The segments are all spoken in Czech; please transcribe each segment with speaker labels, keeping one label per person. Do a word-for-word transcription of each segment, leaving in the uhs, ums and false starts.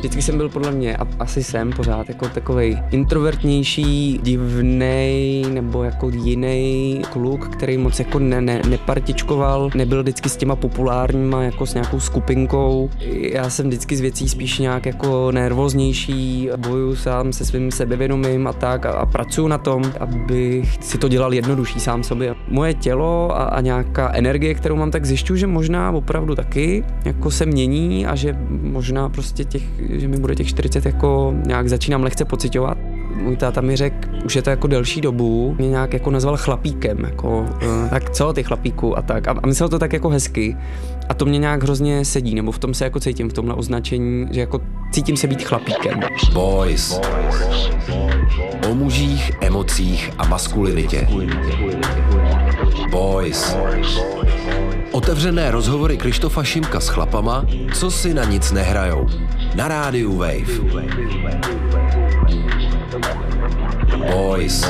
Speaker 1: Vždycky jsem byl podle mě, a asi jsem pořád, jako takovej introvertnější, divnej nebo jako jiný kluk, který moc jako ne, ne, nepartičkoval, nebyl vždycky s těma populárníma, jako s nějakou skupinkou. Já jsem vždycky z věcí spíš nějak jako nervóznější, bojuju sám se svým sebevědomím a tak a, a pracuju na tom, abych si to dělal jednodušší sám sobě. Moje tělo a, a nějaká energie, kterou mám, tak zjišťuju, že možná opravdu taky jako se mění a že možná prostě těch, že mi bude těch čtyřicet jako nějak začínám lehce pociťovat. Můj táta mi řekl, už je to jako delší dobu, mě nějak jako nazval chlapíkem, jako tak co ty chlapíku a tak. A myslel to tak jako hezky a to mě nějak hrozně sedí, nebo v tom se jako cítím, v tomhle označení, že jako cítím se být chlapíkem.
Speaker 2: Boys. O mužích, emocích a maskulinitě. Boys. Otevřené rozhovory Krištofa Šimka s chlapama, co si na nic nehrajou. Na rádiu Wave. Boys.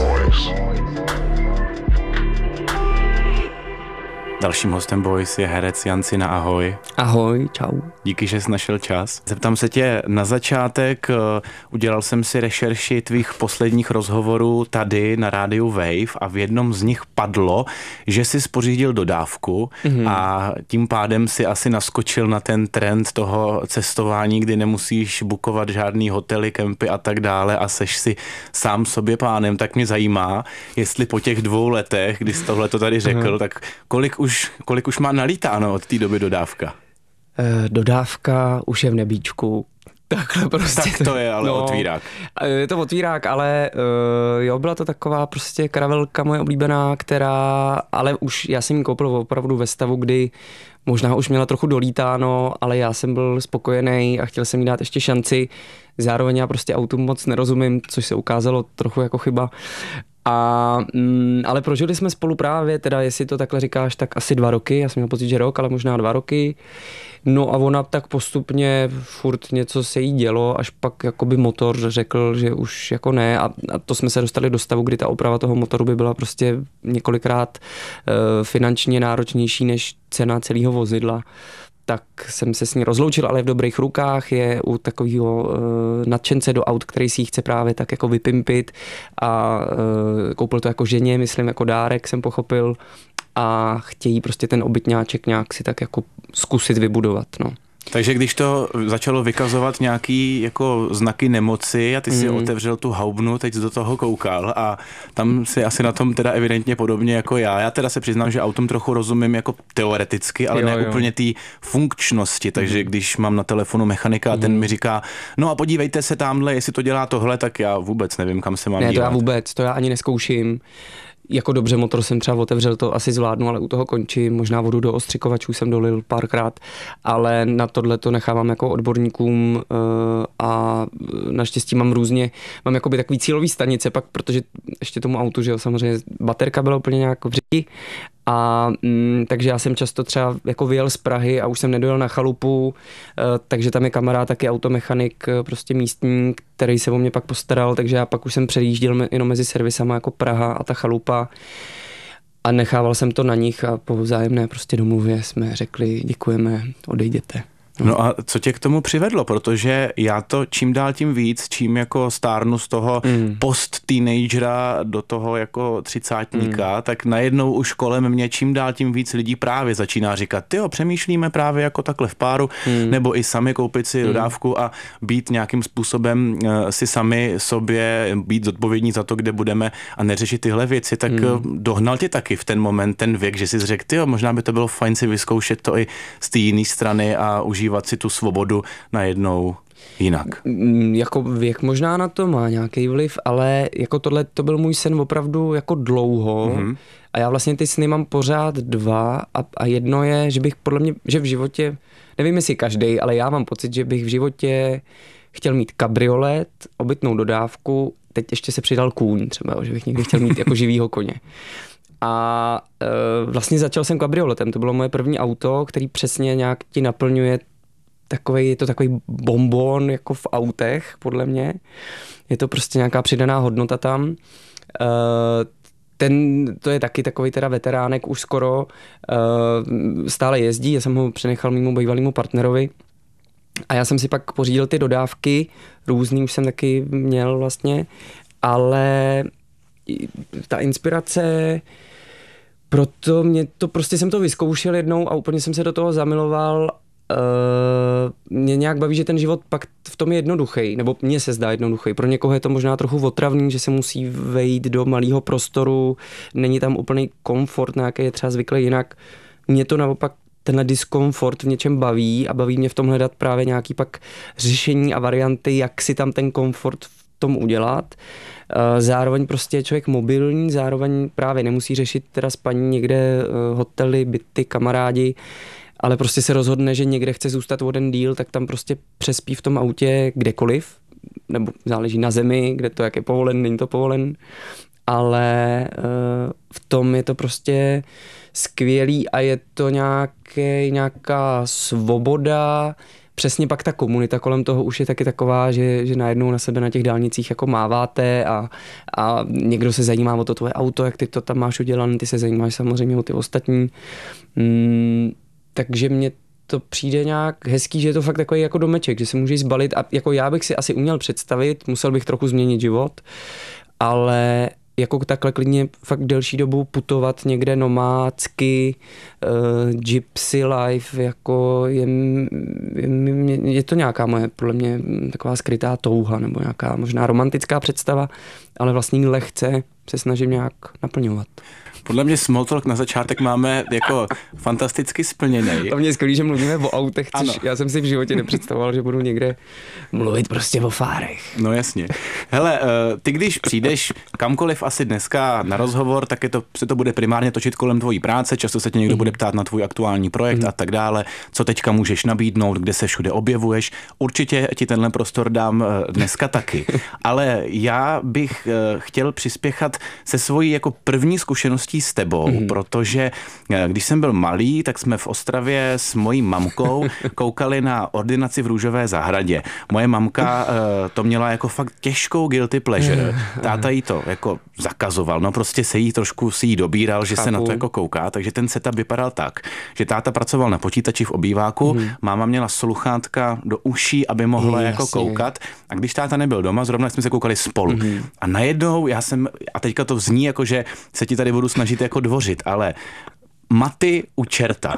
Speaker 3: Dalším hostem Boys je herec Jan Cina. Ahoj.
Speaker 1: Ahoj, čau.
Speaker 3: Díky, že jsi našel čas. Zeptám se tě na začátek, udělal jsem si rešerši tvých posledních rozhovorů tady na rádiu Wave a v jednom z nich padlo, že jsi spořídil dodávku mm-hmm. a tím pádem si asi naskočil na ten trend toho cestování, kdy nemusíš bukovat žádný hotely, kempy a tak dále a seš si sám sobě pánem. Tak mě zajímá, jestli po těch dvou letech, kdy jsi tohleto tady řekl, mm-hmm. tak kolik už, kolik už má nalítáno od té doby dodávka?
Speaker 1: Dodávka už je v nebíčku. Takhle prostě.
Speaker 3: Tak to je ale no, otvírák.
Speaker 1: Je to otvírák, ale uh, jo, byla to taková prostě karavelka moje oblíbená, která, ale už já jsem ji koupil opravdu ve stavu, kdy možná už měla trochu dolítáno, ale já jsem byl spokojený a chtěl jsem jí dát ještě šanci. Zároveň já prostě autu moc nerozumím, což se ukázalo trochu jako chyba. A, mm, ale prožili jsme spolu právě, teda jestli to takhle říkáš, tak asi dva roky, já jsem měl pocit, že rok, ale možná dva roky. No a ona tak postupně furt něco se jí dělo, až pak jakoby motor řekl, že už jako ne a, a to jsme se dostali do stavu, kdy ta oprava toho motoru by byla prostě několikrát uh, finančně náročnější než cena celého vozidla. Tak jsem se s ní rozloučil, ale v dobrých rukách, je u takového uh, nadšence do aut, který si ji chce právě tak jako vypimpit a uh, koupil to jako ženě, myslím jako dárek, jsem pochopil a chtějí prostě ten obytňáček nějak si tak jako zkusit vybudovat, no.
Speaker 3: Takže když to začalo vykazovat nějaký jako znaky nemoci a ty si mm. otevřel tu haubnu, teď do toho koukal a tam si asi na tom teda evidentně podobně jako já. Já teda se přiznám, že autom trochu rozumím jako teoreticky, ale jo, ne jo. úplně té funkčnosti, takže mm. když mám na telefonu mechanika a ten mm. mi říká, no a podívejte se tamhle, jestli to dělá tohle, tak já vůbec nevím, kam se mám
Speaker 1: ne,
Speaker 3: dívat.
Speaker 1: Ne, to já vůbec, to já ani neskouším. Jako dobře, motor jsem třeba otevřel, to asi zvládnu, ale u toho končím, možná vodu do ostřikovačů jsem dolil párkrát, ale na tohle to nechávám jako odborníkům a naštěstí mám různě, mám jakoby takový cílový stanice pak, protože ještě tomu autu, že jo, samozřejmě baterka byla úplně nějak v řiti a mm, takže já jsem často třeba jako vyjel z Prahy a už jsem nedojel na chalupu, e, takže tam je kamarád, taky automechanik, prostě místní, který se o mě pak postaral, takže já pak už jsem přejížděl jenom mezi servisama jako Praha a ta chalupa a nechával jsem to na nich a po vzájemné prostě domluvě jsme řekli děkujeme, odejděte.
Speaker 3: No a co tě k tomu přivedlo? Protože já to čím dál tím víc, čím jako stárnu z toho mm. post-teenagera do toho jako třicátníka, mm. tak najednou už kolem mě čím dál tím víc lidí právě začíná říkat, tyjo, přemýšlíme právě jako takhle v páru, mm. nebo i sami koupit si mm. dodávku a být nějakým způsobem uh, si sami sobě, být zodpovědní za to, kde budeme a neřešit tyhle věci, tak mm. dohnal tě taky v ten moment ten věk, že jsi řekl, tyjo, možná by to bylo fajn si vyzkoušet to i z té jiné strany a užít si tu svobodu najednou jinak.
Speaker 1: Jako věk možná na to má nějaký vliv, ale jako tohle to byl můj sen opravdu jako dlouho mm-hmm. a já vlastně ty sny mám pořád dva a, a jedno je, že bych podle mě, že v životě, nevím jestli každej, ale já mám pocit, že bych v životě chtěl mít kabriolet, obytnou dodávku, teď ještě se přidal kůň třeba, že bych někdy chtěl mít jako živýho koně. A e, vlastně začal jsem kabrioletem, to bylo moje první auto, který přesně nějak ti naplňuje takovej, je to takový bonbon jako v autech, podle mě. Je to prostě nějaká přidaná hodnota tam. E, ten, to je taky takový teda veteránek už skoro, e, stále jezdí, já jsem ho přenechal mému bývalému partnerovi A já jsem si pak pořídil ty dodávky, různý už jsem taky měl vlastně, ale ta inspirace, proto mě to, prostě jsem to vyzkoušel jednou a úplně jsem se do toho zamiloval. Uh, mě nějak baví, že ten život pak v tom je jednoduchý, nebo mně se zdá jednoduchý. Pro někoho je to možná trochu otravný, že se musí vejít do malého prostoru, není tam úplný komfort, na jaký je třeba zvyklý jinak. Mě to naopak tenhle diskomfort v něčem baví a baví mě v tom hledat právě nějaký pak řešení a varianty, jak si tam ten komfort v tom udělat. Zároveň prostě je člověk mobilní, zároveň právě nemusí řešit teda spaní někde, hotely, byty, kamarádi, ale prostě se rozhodne, že někde chce zůstat o den díl, tak tam prostě přespí v tom autě kdekoliv, nebo záleží na zemi, kde to jak je povolen, není to povolen, ale v tom je to prostě skvělý a je to nějaký, nějaká svoboda. Přesně pak ta komunita kolem toho už je taky taková, že, že najednou na sebe na těch dálnicích jako máváte a, a někdo se zajímá o to tvoje auto, jak ty to tam máš udělané, ty se zajímáš samozřejmě o ty ostatní. Hmm, takže mně to přijde nějak hezký, že je to fakt takový jako domeček, že se můžeš zbalit a jako já bych si asi uměl představit, musel bych trochu změnit život, ale jako takhle klidně fakt delší dobu putovat někde nomádsky, uh, gypsy life, jako je, je, je to nějaká moje, podle mě, taková skrytá touha, nebo nějaká možná romantická představa, ale vlastně lehce se snažím nějak naplňovat.
Speaker 3: Podle mě small talk na začátek máme jako fantasticky splněný.
Speaker 1: To mě je skvělý, že mluvíme o autech, což já jsem si v životě nepředstavoval, že budu někde mluvit prostě o fárech.
Speaker 3: No jasně. Hele, ty když přijdeš kamkoliv asi dneska na rozhovor, tak je to, se to bude primárně točit kolem tvojí práce, často se tě někdo mm. bude ptát na tvůj aktuální projekt mm. a tak dále, co teďka můžeš nabídnout, kde se všude objevuješ. Určitě ti tenhle prostor dám dneska taky. Ale já bych chtěl přispěchat se svojí jako první zkušeností s tebou, mm. protože když jsem byl malý, tak jsme v Ostravě s mojí mamkou koukali na Ordinaci v Růžové zahradě. Moje mamka to měla jako fakt těžkou guilty pleasure. Táta jí to jako zakazoval, no prostě se jí trošku si jí dobíral, že Chápu. se na to jako kouká, takže ten setup vypadal tak, že táta pracoval na počítači v obýváku, mm. máma měla sluchátka do uší, aby mohla Jasně. jako koukat a když táta nebyl doma, zrovna jsme se koukali spolu. Mm. A najednou já jsem, a teďka to zní jako, že se ti tady budu snažit jako dvořit, ale maty u čerta.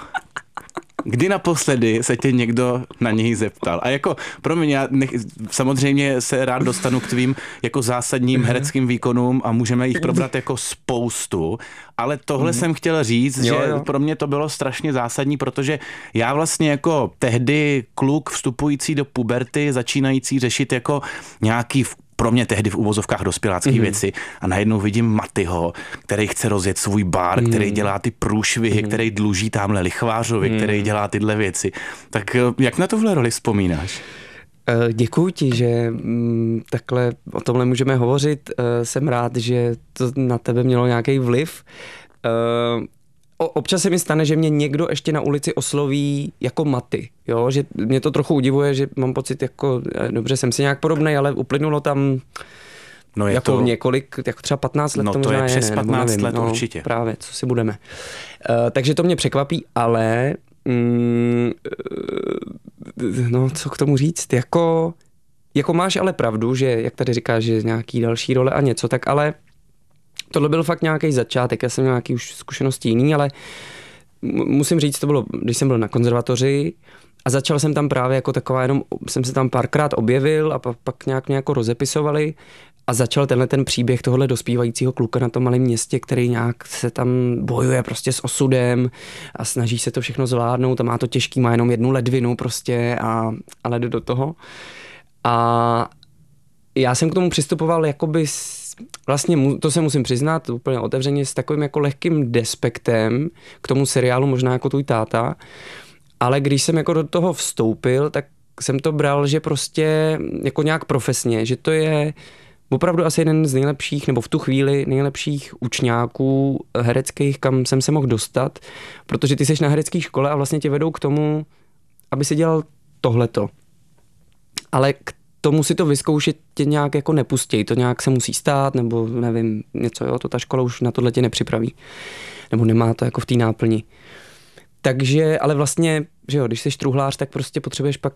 Speaker 3: Kdy naposledy se tě někdo na něj zeptal? A jako pro mě, já nech, samozřejmě se rád dostanu k tvým jako zásadním hereckým výkonům a můžeme jich probrat jako spoustu, ale tohle mm. jsem chtěl říct, jo, že jo. pro mě to bylo strašně zásadní, protože já vlastně jako tehdy kluk vstupující do puberty, začínající řešit jako nějaký pro mě tehdy v uvozovkách dospělácký mm-hmm. věci a najednou vidím Matyho, který chce rozjet svůj bar, mm-hmm. který dělá ty průšvihy, mm-hmm. který dluží tamhle lichvářovi, mm-hmm. který dělá tyhle věci. Tak jak na tohle roli vzpomínáš?
Speaker 1: Děkuji ti, že takhle o tomhle můžeme hovořit. Jsem rád, že to na tebe mělo nějaký vliv. Občas se mi stane, že mě někdo ještě na ulici osloví jako Maty, jo, že mě to trochu udivuje, že mám pocit, jako dobře, jsem si nějak podobnej, ale uplynulo tam no je jako to... několik, jako třeba patnáct let.
Speaker 3: No to, to je přes patnáct let no, určitě.
Speaker 1: Právě, co si budeme. Uh, takže to mě překvapí, ale mm, no co k tomu říct, jako, jako máš ale pravdu, že jak tady říkáš, že nějaký další role a něco, tak ale tohle byl fakt nějaký začátek, já jsem měl nějaký už zkušenosti jiný, ale musím říct, to bylo, když jsem byl na konzervatoři a začal jsem tam právě jako taková, jenom jsem se tam párkrát objevil a pak, pak nějak mě jako rozepisovali a začal tenhle ten příběh tohohle dospívajícího kluka na tom malém městě, který nějak se tam bojuje prostě s osudem a snaží se to všechno zvládnout a má to těžký, má jenom jednu ledvinu prostě a, ale jde do toho. A já jsem k tomu přistupoval jakoby vlastně, to se musím přiznat úplně otevřeně, s takovým jako lehkým despektem k tomu seriálu, možná jako tvůj táta, ale když jsem jako do toho vstoupil, tak jsem to bral, že prostě jako nějak profesně, že to je opravdu asi jeden z nejlepších, nebo v tu chvíli nejlepších učňáků hereckých, kam jsem se mohl dostat, protože ty seš na herecké škole a vlastně tě vedou k tomu, aby si dělal tohleto. Ale k tomu si to vyzkoušet tě nějak jako nepustí, to nějak se musí stát, nebo nevím, něco, jo, to ta škola už na tohle tě nepřipraví. Nebo nemá to jako v té náplni. Takže, ale vlastně, že jo, když jsi truhlář, tak prostě potřebuješ pak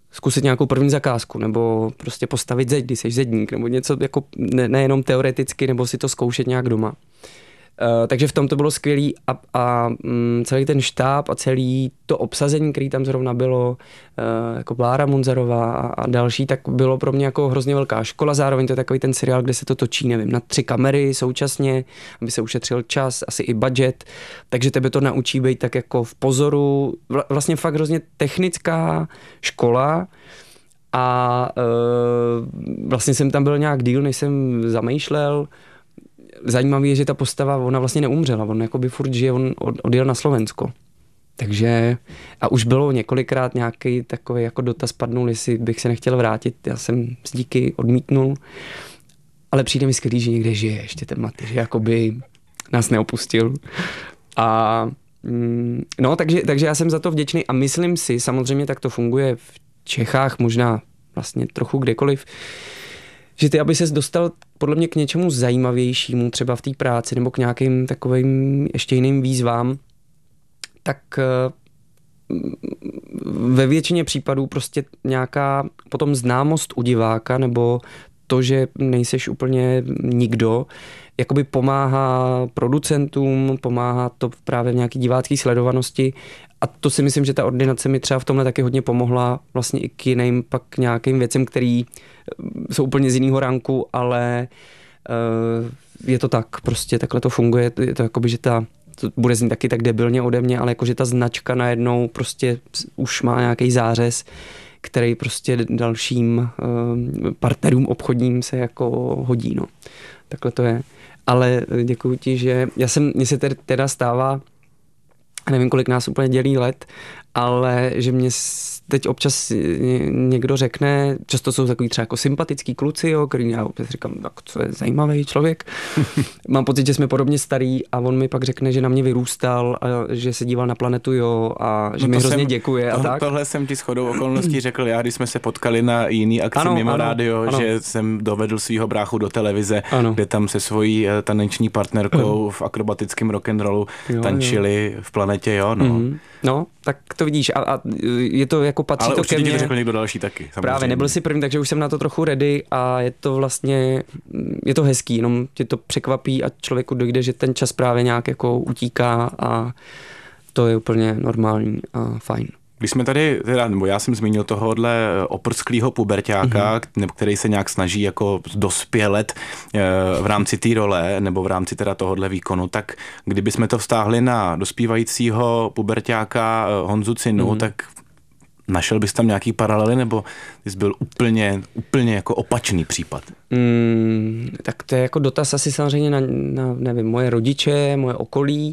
Speaker 1: zkusit nějakou první zakázku, nebo prostě postavit zeď, když jsi zedník, nebo něco jako ne, nejenom teoreticky, nebo si to zkoušet nějak doma. Uh, takže v tom to bylo skvělý a, a um, celý ten štáb a celý to obsazení, který tam zrovna bylo, uh, jako Bára Munzarová a, a další, tak bylo pro mě jako hrozně velká škola. Zároveň to je takový ten seriál, kde se to točí, nevím, na tři kamery současně, aby se ušetřil čas, asi i budget, takže tebe to naučí být tak jako v pozoru. Vlastně fakt hrozně technická škola a uh, vlastně jsem tam byl nějak díl, než jsem zamýšlel. Zajímavé je, že ta postava, ona vlastně neumřela, on jakoby furt žije, on odjel na Slovensko. Takže a už bylo několikrát nějaký takový jako dotaz padnul, jestli bych se nechtěl vrátit, já jsem s díky odmítnul, ale přijde mi skvělý, že někde žije ještě ten Maty, že jakoby nás neopustil. A no, takže, takže já jsem za to vděčný a myslím si, samozřejmě tak to funguje v Čechách, možná vlastně trochu kdekoliv, že ty, aby ses dostal podle mě k něčemu zajímavějšímu, třeba v té práci nebo k nějakým takovým ještě jiným výzvám, tak ve většině případů prostě nějaká potom známost u diváka nebo to, že nejseš úplně nikdo, jakoby pomáhá producentům, pomáhá to právě v nějaký divácký sledovanosti a to si myslím, že ta ordinace mi třeba v tomhle taky hodně pomohla vlastně i k jiným pak nějakým věcem, který jsou úplně z jiného ranku, ale uh, je to tak, prostě takhle to funguje, je to jakoby, že ta, to bude znít taky tak debilně ode mě, ale jakože ta značka najednou prostě už má nějaký zářez, který prostě dalším uh, partnerům obchodním se jako hodí, no. Takhle to je. Ale děkuji ti, že já jsem, mně se teda stává, nevím, kolik nás úplně dělí let, ale že mě teď občas někdo řekne, často jsou takový třeba jako sympatický kluci, jo, který já občas říkám, tak co je zajímavý člověk. Mám pocit, že jsme podobně starý a on mi pak řekne, že na mě vyrůstal a že se díval na Planetu Jo a že no mi hrozně jsem, děkuje a to, tak.
Speaker 3: Tohle jsem ti shodou okolností řekl já, když jsme se potkali na jiný akci ano, mimo ano, rádio, ano. že jsem dovedl svýho bráchu do televize, ano. kde tam se svojí taneční partnerkou ano. v akrobatickém rock'n'rollu tančili jo. v Planetě Jo, no. Mm-hmm.
Speaker 1: No, tak to vidíš a, a je to jako patří
Speaker 3: ale
Speaker 1: to ke mně. Ale
Speaker 3: určitě to řekl někdo další taky. Samozřejmě.
Speaker 1: Právě, nebyl jsi první, takže už jsem na to trochu ready a je to vlastně, je to hezký, jenom tě to překvapí a člověku dojde, že ten čas právě nějak jako utíká a to je úplně normální a fajn.
Speaker 3: Když jsme tady, teda, nebo já jsem zmínil tohohle oprsklýho puberťáka, mm-hmm. nebo který se nějak snaží jako dospělet v rámci té role, nebo v rámci teda tohohle výkonu, tak kdyby jsme to vztáhli na dospívajícího puberťáka Honzu Cinu, mm-hmm. tak našel bys tam nějaký paralely, nebo jsi byl úplně, úplně jako opačný případ?
Speaker 1: Mm, tak to je jako dotaz asi samozřejmě na, na nevím, moje rodiče, moje okolí.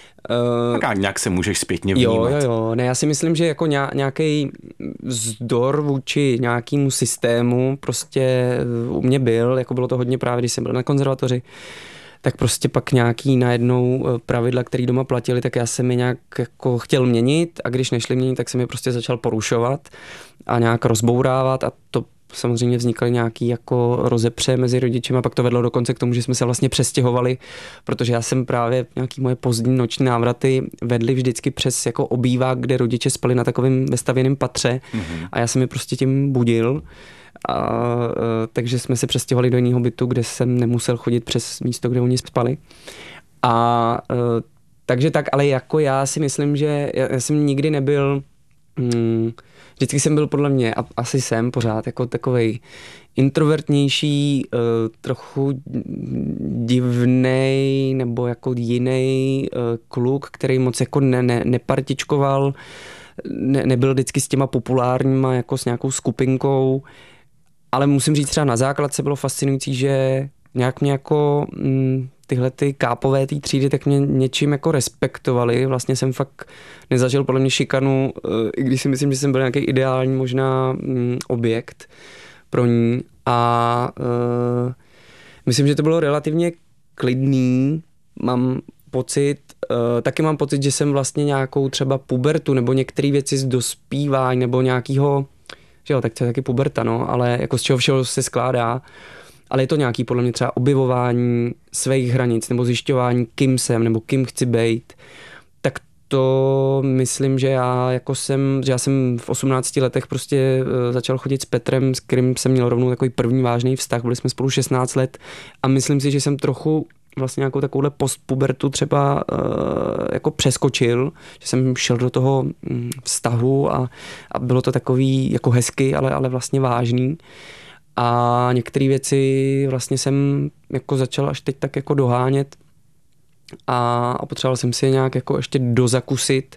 Speaker 3: Tak nějak se můžeš zpětně vnímat.
Speaker 1: Jo, jo, jo. Ne, já si myslím, že jako nějaký vzdor vůči nějakému systému prostě u mě byl, jako bylo to hodně právě, když jsem byl na konzervatoři, tak prostě pak nějaký najednou pravidla, které doma platili, tak já jsem je nějak jako chtěl měnit a když nešli měnit, tak jsem je prostě začal porušovat a nějak rozbourávat a to samozřejmě vznikaly nějaký jako rozepře mezi rodiči a pak to vedlo dokonce k tomu, že jsme se vlastně přestěhovali, protože já jsem právě nějaký moje pozdní noční návraty vedly vždycky přes jako obývák, kde rodiče spali na takovém vestavěném patře mm-hmm. a já jsem je prostě tím budil. A, a, takže jsme se přestěhovali do jiného bytu, kde jsem nemusel chodit přes místo, kde oni spali. A, a takže tak, ale jako já si myslím, že já, já jsem nikdy nebyl hmm, vždycky jsem byl podle mě, a asi jsem pořád, jako takovej introvertnější, uh, trochu divnej nebo jako jiný uh, kluk, který moc jako ne, ne, nepartičkoval, ne, nebyl vždycky s těma populárníma, jako s nějakou skupinkou, ale musím říct třeba na základce bylo fascinující, že nějak mě jako mm, tyhle ty kápové té třídy tak mě něčím jako respektovali. Vlastně jsem fakt nezažil podle mě šikanu, i když si myslím, že jsem byl nějaký ideální možná mm, objekt pro ní. A uh, myslím, že to bylo relativně klidný. Mám pocit, uh, taky mám pocit, že jsem vlastně nějakou třeba pubertu nebo některé věci z dospívání nebo nějakýho, že jo, tak to je taky puberta, no, ale jako z čeho všeho se skládá. Ale je to nějaký podle mě třeba objevování svých hranic nebo zjišťování, kým jsem nebo kým chci být. Tak to myslím, že já jako jsem, že já jsem v osmnácti letech prostě začal chodit s Petrem, s kterým jsem měl rovnou takový první vážný vztah, byli jsme spolu šestnáct let a myslím si, že jsem trochu vlastně nějakou takovouhle postpubertu třeba uh, jako přeskočil, že jsem šel do toho um, vztahu a, a bylo to takový jako hezky, ale, ale vlastně vážný. A některé věci vlastně jsem jako začal až teď tak jako dohánět a, a potřeboval jsem si je nějak jako ještě dozakusit.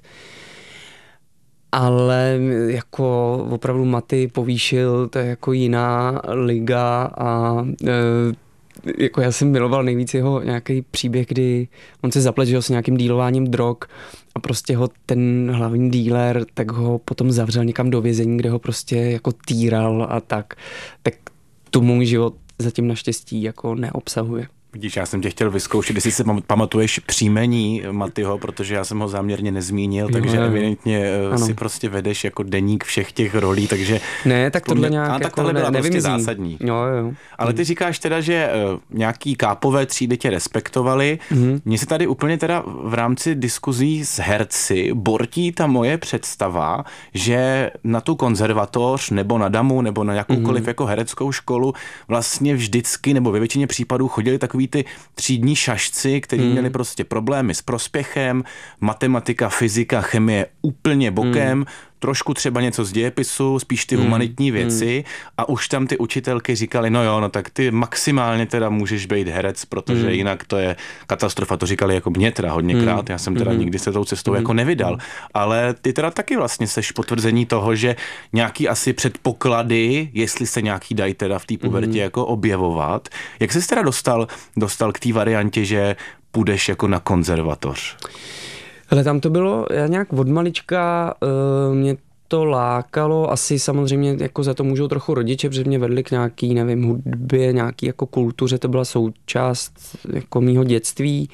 Speaker 1: Ale jako opravdu Maty povýšil, to je jako jiná liga a e, jako já jsem miloval nejvíc jeho nějaký příběh, kdy on se zapletil s nějakým dílováním drog a prostě ho ten hlavní díler, tak ho potom zavřel někam do vězení, kde ho prostě jako týral a tak. Tak to můj život zatím naštěstí jako neobsahuje.
Speaker 3: Vidíš, já jsem tě chtěl vyzkoušet, jestli si pamatuješ příjmení Matyho, protože já jsem ho záměrně nezmínil, takže no, evidentně ano. si prostě vedeš jako deník všech těch rolí, takže...
Speaker 1: Ne, tak tohle nějak
Speaker 3: a,
Speaker 1: jako
Speaker 3: tak tohle byla
Speaker 1: ne,
Speaker 3: prostě zásadní.
Speaker 1: Jo, jo.
Speaker 3: Ale ty říkáš teda, že uh, nějaký kápové třídy tě respektovali. Mm-hmm. Mně se tady úplně teda v rámci diskuzí s herci bortí ta moje představa, že na tu konzervatoř nebo na damu nebo na jakoukoliv mm-hmm. jako hereckou školu vlastně vždycky nebo ve většině případů chodili takový ty třídní šašci, kteří hmm. měli prostě problémy s prospěchem, matematika, fyzika, chemie úplně bokem, hmm. trošku třeba něco z dějepisu, spíš ty hmm. humanitní věci hmm. a už tam ty učitelky říkali, no jo, no tak ty maximálně teda můžeš být herec, protože hmm. jinak to je katastrofa, to říkali jako mě teda hodněkrát, hmm. já jsem teda hmm. nikdy se tou cestou hmm. jako nevydal, ale ty teda taky vlastně seš potvrzení toho, že nějaký asi předpoklady, jestli se nějaký dají teda v té pubertě hmm. jako objevovat. Jak jsi teda dostal, dostal k té variantě, že půjdeš jako na konzervatoř?
Speaker 1: Ale tam to bylo, já nějak od malička uh, mě to lákalo, asi samozřejmě jako za to můžou trochu rodiče, protože mě vedli k nějaký, nevím, hudbě, nějaký jako kultuře, to byla součást jako mýho dětství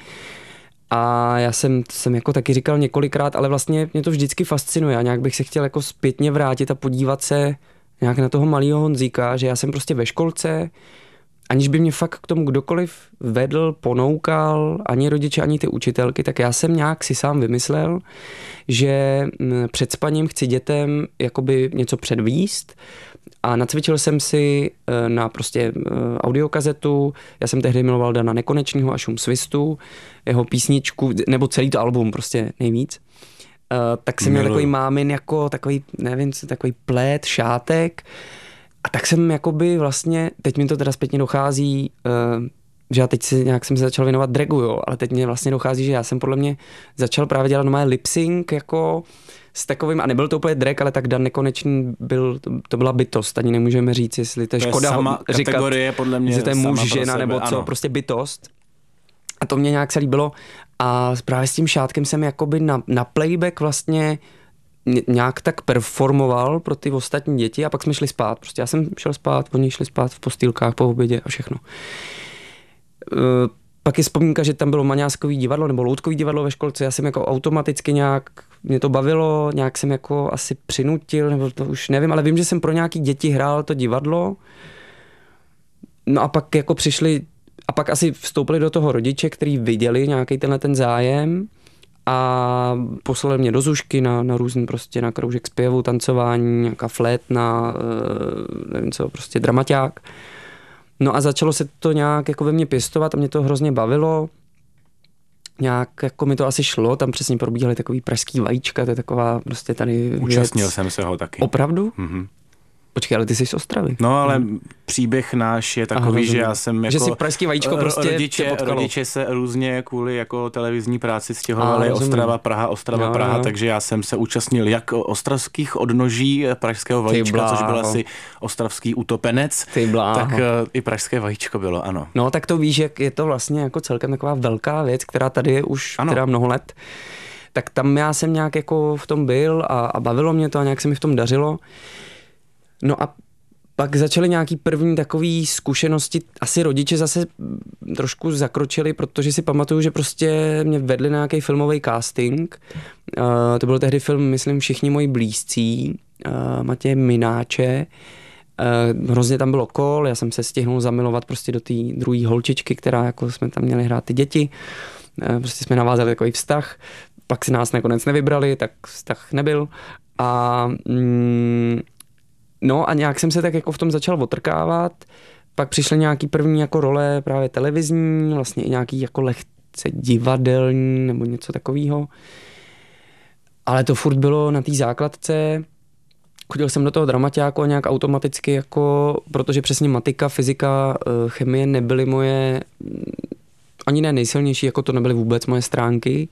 Speaker 1: a já jsem, jsem jako taky říkal několikrát, ale vlastně mě to vždycky fascinuje a nějak bych se chtěl jako zpětně vrátit a podívat se nějak na toho malého Honzíka, že já jsem prostě ve školce, aniž by mě fakt k tomu kdokoliv vedl, ponoukal, ani rodiče, ani ty učitelky, tak já jsem nějak si sám vymyslel, že před spaním chci dětem jakoby něco předvíst a nacvičil jsem si na prostě audiokazetu, já jsem tehdy miloval Dana Nekonečnýho a Šum svistu, jeho písničku, nebo celý to album prostě nejvíc. Uh, tak jsem měl takový mámin jako takový, nevím, takový plét, šátek. A tak jsem jakoby vlastně, teď mi to teda zpětně dochází, uh, že já teď si nějak jsem se začal věnovat dragu, jo, ale teď mě vlastně dochází, že já jsem podle mě začal právě dělat normálně lip-sync jako s takovým, a nebyl to úplně drag, ale tak Dan Nekonečný byl, to, to byla bytost, ani nemůžeme říct, jestli to je, to je škoda ho, říkat,
Speaker 3: podle mě
Speaker 1: že to je muž, žena,
Speaker 3: sebe,
Speaker 1: nebo co,
Speaker 3: ano.
Speaker 1: prostě bytost. A to mě nějak se líbilo a právě s tím šátkem jsem jakoby na, na playback vlastně nějak tak performoval pro ty ostatní děti a pak jsme šli spát. Prostě já jsem šel spát, oni šli spát v postýlkách po obědě a všechno. E, pak je vzpomínka, že tam bylo maňáskový divadlo nebo loutkový divadlo ve školce. Já jsem jako automaticky nějak, mě to bavilo, nějak jsem jako asi přinutil, nebo to už nevím, ale vím, že jsem pro nějaký děti hrál to divadlo. No a pak jako přišli, a pak asi vstoupili do toho rodiče, který viděli nějaký tenhle ten zájem a poslali mě do Zušky na, na různý prostě na kroužek zpěvu, tancování, nějaká flétna, nevím co, prostě dramaťák. No a začalo se to nějak jako ve mně pěstovat a mě to hrozně bavilo. Nějak jako mi to asi šlo, tam přesně probíhaly takový pražský vajíčka, to je taková prostě tady
Speaker 3: Účastnil
Speaker 1: věc.
Speaker 3: jsem se ho taky.
Speaker 1: Opravdu?
Speaker 3: Mhm.
Speaker 1: Počkej, ale ty jsi z Ostravy.
Speaker 3: No, ale hmm. příběh náš je takový, Aha, že já jsem jako...
Speaker 1: Že si pražský vajíčko prostě
Speaker 3: rodiče, rodiče se různě kvůli jako televizní práci stěhovali Aha, Ostrava, Praha, Ostrava, jo, Praha, jo. Takže já jsem se účastnil jak ostravských odnoží pražského vajíčka, což byl asi ostravský utopenec, tak i pražské vajíčko bylo, ano.
Speaker 1: No, tak to víš, jak je to vlastně jako celkem taková velká věc, která tady je už ano. teda mnoho let. Tak tam já jsem nějak jako v tom byl a, a bavilo mě to a nějak se mi v tom dařilo. No a pak začaly nějaký první takový zkušenosti, asi rodiče zase trošku zakročili, protože si pamatuju, že prostě mě vedli na nějaký filmový casting. Uh, to byl tehdy film, myslím, Všichni moji blízcí, uh, Matěje Mináče. Uh, hrozně tam bylo kol, já jsem se stihnul zamilovat prostě do té druhé holčičky, která jako jsme tam měli hrát ty děti. Uh, prostě jsme navázali takový vztah. pak si nás nakonec nevybrali, tak vztah nebyl. A mm, no a nějak jsem se tak jako v tom začal otrkávat. Pak přišly nějaký první jako role právě televizní, vlastně i nějaký jako lehce divadelní nebo něco takového. Ale to furt bylo na té základce. Chodil jsem do toho dramaťáku a nějak automaticky, jako, protože přesně matika, fyzika, chemie nebyly moje, ani ne nejsilnější, jako to nebyly vůbec moje stránky.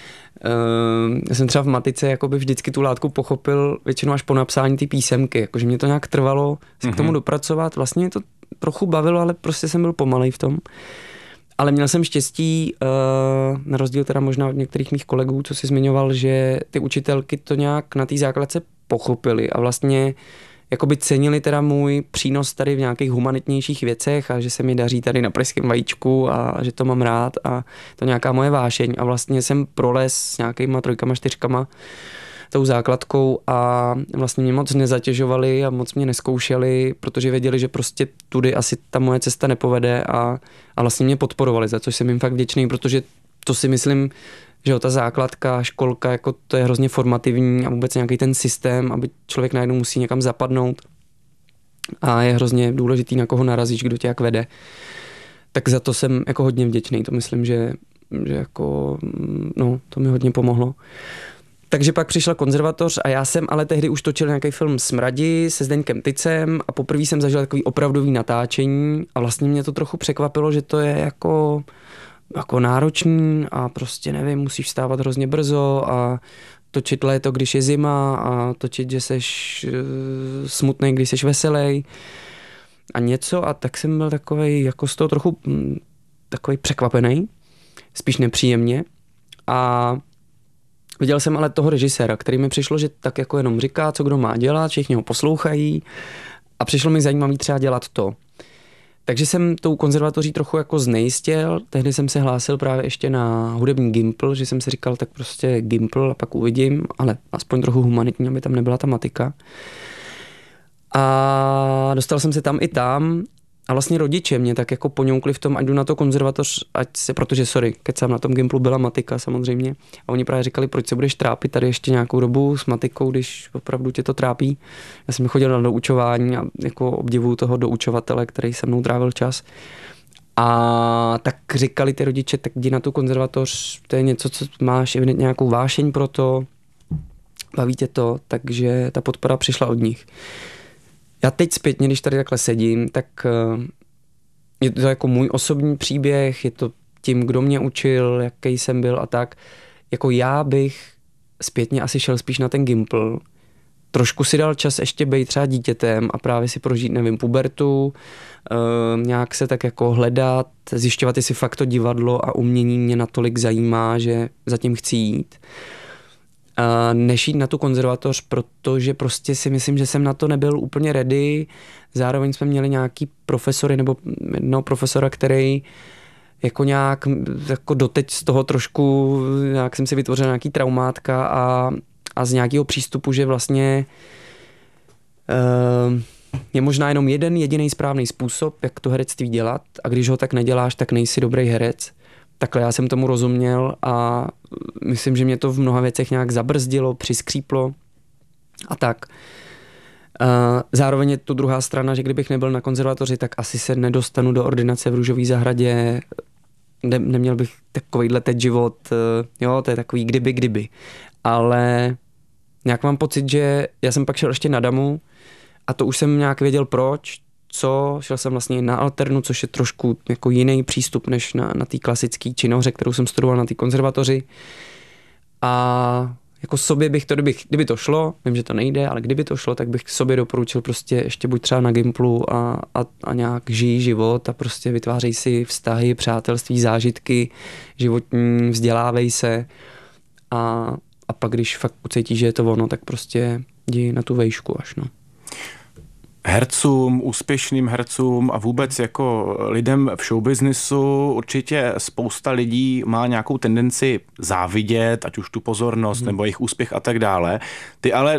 Speaker 1: Já jsem třeba v matice jakoby vždycky tu látku pochopil většinou až po napsání té písemky, jakože mě to nějak trvalo se mm-hmm. k tomu dopracovat. Vlastně mě to trochu bavilo, ale prostě jsem byl pomalej v tom. Ale měl jsem štěstí, na rozdíl teda možná od některých mých kolegů, co si zmiňoval, že ty učitelky to nějak na té základce pochopili a vlastně jakoby cenili teda můj přínos tady v nějakých humanitnějších věcech a že se mi daří tady na pražském vajíčku a že to mám rád a to nějaká moje vášeň. A vlastně jsem prolez s nějakýma trojkama, čtyřkama tou základkou a vlastně mě moc nezatěžovali a moc mě neskoušeli, protože věděli, že prostě tudy asi ta moje cesta nepovede a, a vlastně mě podporovali, za což jsem jim fakt vděčný, protože to si myslím, že jo, ta základka, školka, jako to je hrozně formativní a vůbec nějaký ten systém, aby člověk najednou musí někam zapadnout a je hrozně důležitý, na koho narazíš, kdo tě jak vede. Tak za to jsem jako hodně vděčný, to myslím, že, že jako, no, to mi hodně pomohlo. Takže pak přišla konzervatoř a já jsem ale tehdy už točil nějaký film Smradi se Zdeňkem Tycem a poprvé jsem zažil takový opravdový natáčení a vlastně mě to trochu překvapilo, že to je jako, jako náročný a prostě nevím, musíš vstávat hrozně brzo a točit léto, když je zima a točit, že seš smutnej, když seš veselý a něco a tak jsem byl takovej jako z toho trochu takovej překvapený, spíš nepříjemně a viděl jsem ale toho režiséra, který mi přišlo, že tak jako jenom říká, co kdo má dělat, všichni ho poslouchají a přišlo mi zajímavý třeba dělat to. Takže jsem tou konzervatoří trochu jako znejistěl, tehdy jsem se hlásil právě ještě na hudební Gimpl, že jsem si říkal, tak prostě Gimpl a pak uvidím, ale aspoň trochu humanitní, aby tam nebyla ta matika. A dostal jsem se tam i tam a vlastně rodiče mě tak jako poňoukli v tom, ať jdu na to konzervatoř, ať se, protože sorry, kecám, na tom Gimplu byla matika samozřejmě a oni právě říkali, proč se budeš trápit tady ještě nějakou dobu s matikou, když opravdu tě to trápí. Já jsem chodil na doučování a jako obdivuju toho doučovatele, který se mnou trávil čas. A tak říkali ty rodiče, tak jdi na tu konzervatoř, to je něco, co máš evidentně nějakou vášeň pro to, baví tě to, takže ta podpora přišla od nich. Já teď zpětně, když tady takhle sedím, tak je to jako můj osobní příběh, je to tím, kdo mě učil, jaký jsem byl a tak. Jako já bych zpětně asi šel spíš na ten Gimpl. Trošku si dal čas ještě být třeba dítětem a právě si prožít, nevím, pubertu, nějak se tak jako hledat, zjišťovat, jestli fakt to divadlo a umění mě natolik zajímá, že zatím chci jít. Než jít na tu konzervatoř, protože prostě si myslím, že jsem na to nebyl úplně ready. Zároveň jsme měli nějaký profesory nebo jednoho profesora, který jako nějak jako doteď z toho trošku, nějak jsem si vytvořil nějaký traumátka a, a z nějakého přístupu, že vlastně uh, je možná jenom jeden jediný správný způsob, jak to herectví dělat a když ho tak neděláš, tak nejsi dobrý herec. Takhle já jsem tomu rozuměl a myslím, že mě to v mnoha věcech nějak zabrzdilo, přiskříplo a tak. Zároveň je tu druhá strana, že kdybych nebyl na konzervatoři, tak asi se nedostanu do ordinace v Růžové zahradě, ne, neměl bych takovýhle teď život, jo, to je takový kdyby, kdyby. Ale nějak mám pocit, že já jsem pak šel ještě na Damu a to už jsem nějak věděl proč, co, šel jsem vlastně na alternu, což je trošku jako jiný přístup než na, na té klasické činohře, kterou jsem studoval na té konzervatoři. A jako sobě bych to, kdyby, kdyby to šlo, vím, že to nejde, ale kdyby to šlo, tak bych sobě doporučil prostě ještě buď třeba na Gimplu a, a, a nějak žij život a prostě vytvářej si vztahy, přátelství, zážitky, životní, vzdělávej se a, a pak, když fakt ucítíš, že je to ono, tak prostě jdi na tu vejšku až, no.
Speaker 3: Hercům, úspěšným hercům a vůbec jako lidem v showbiznisu určitě spousta lidí má nějakou tendenci závidět, ať už tu pozornost hmm. nebo jejich úspěch a tak dále. Ty ale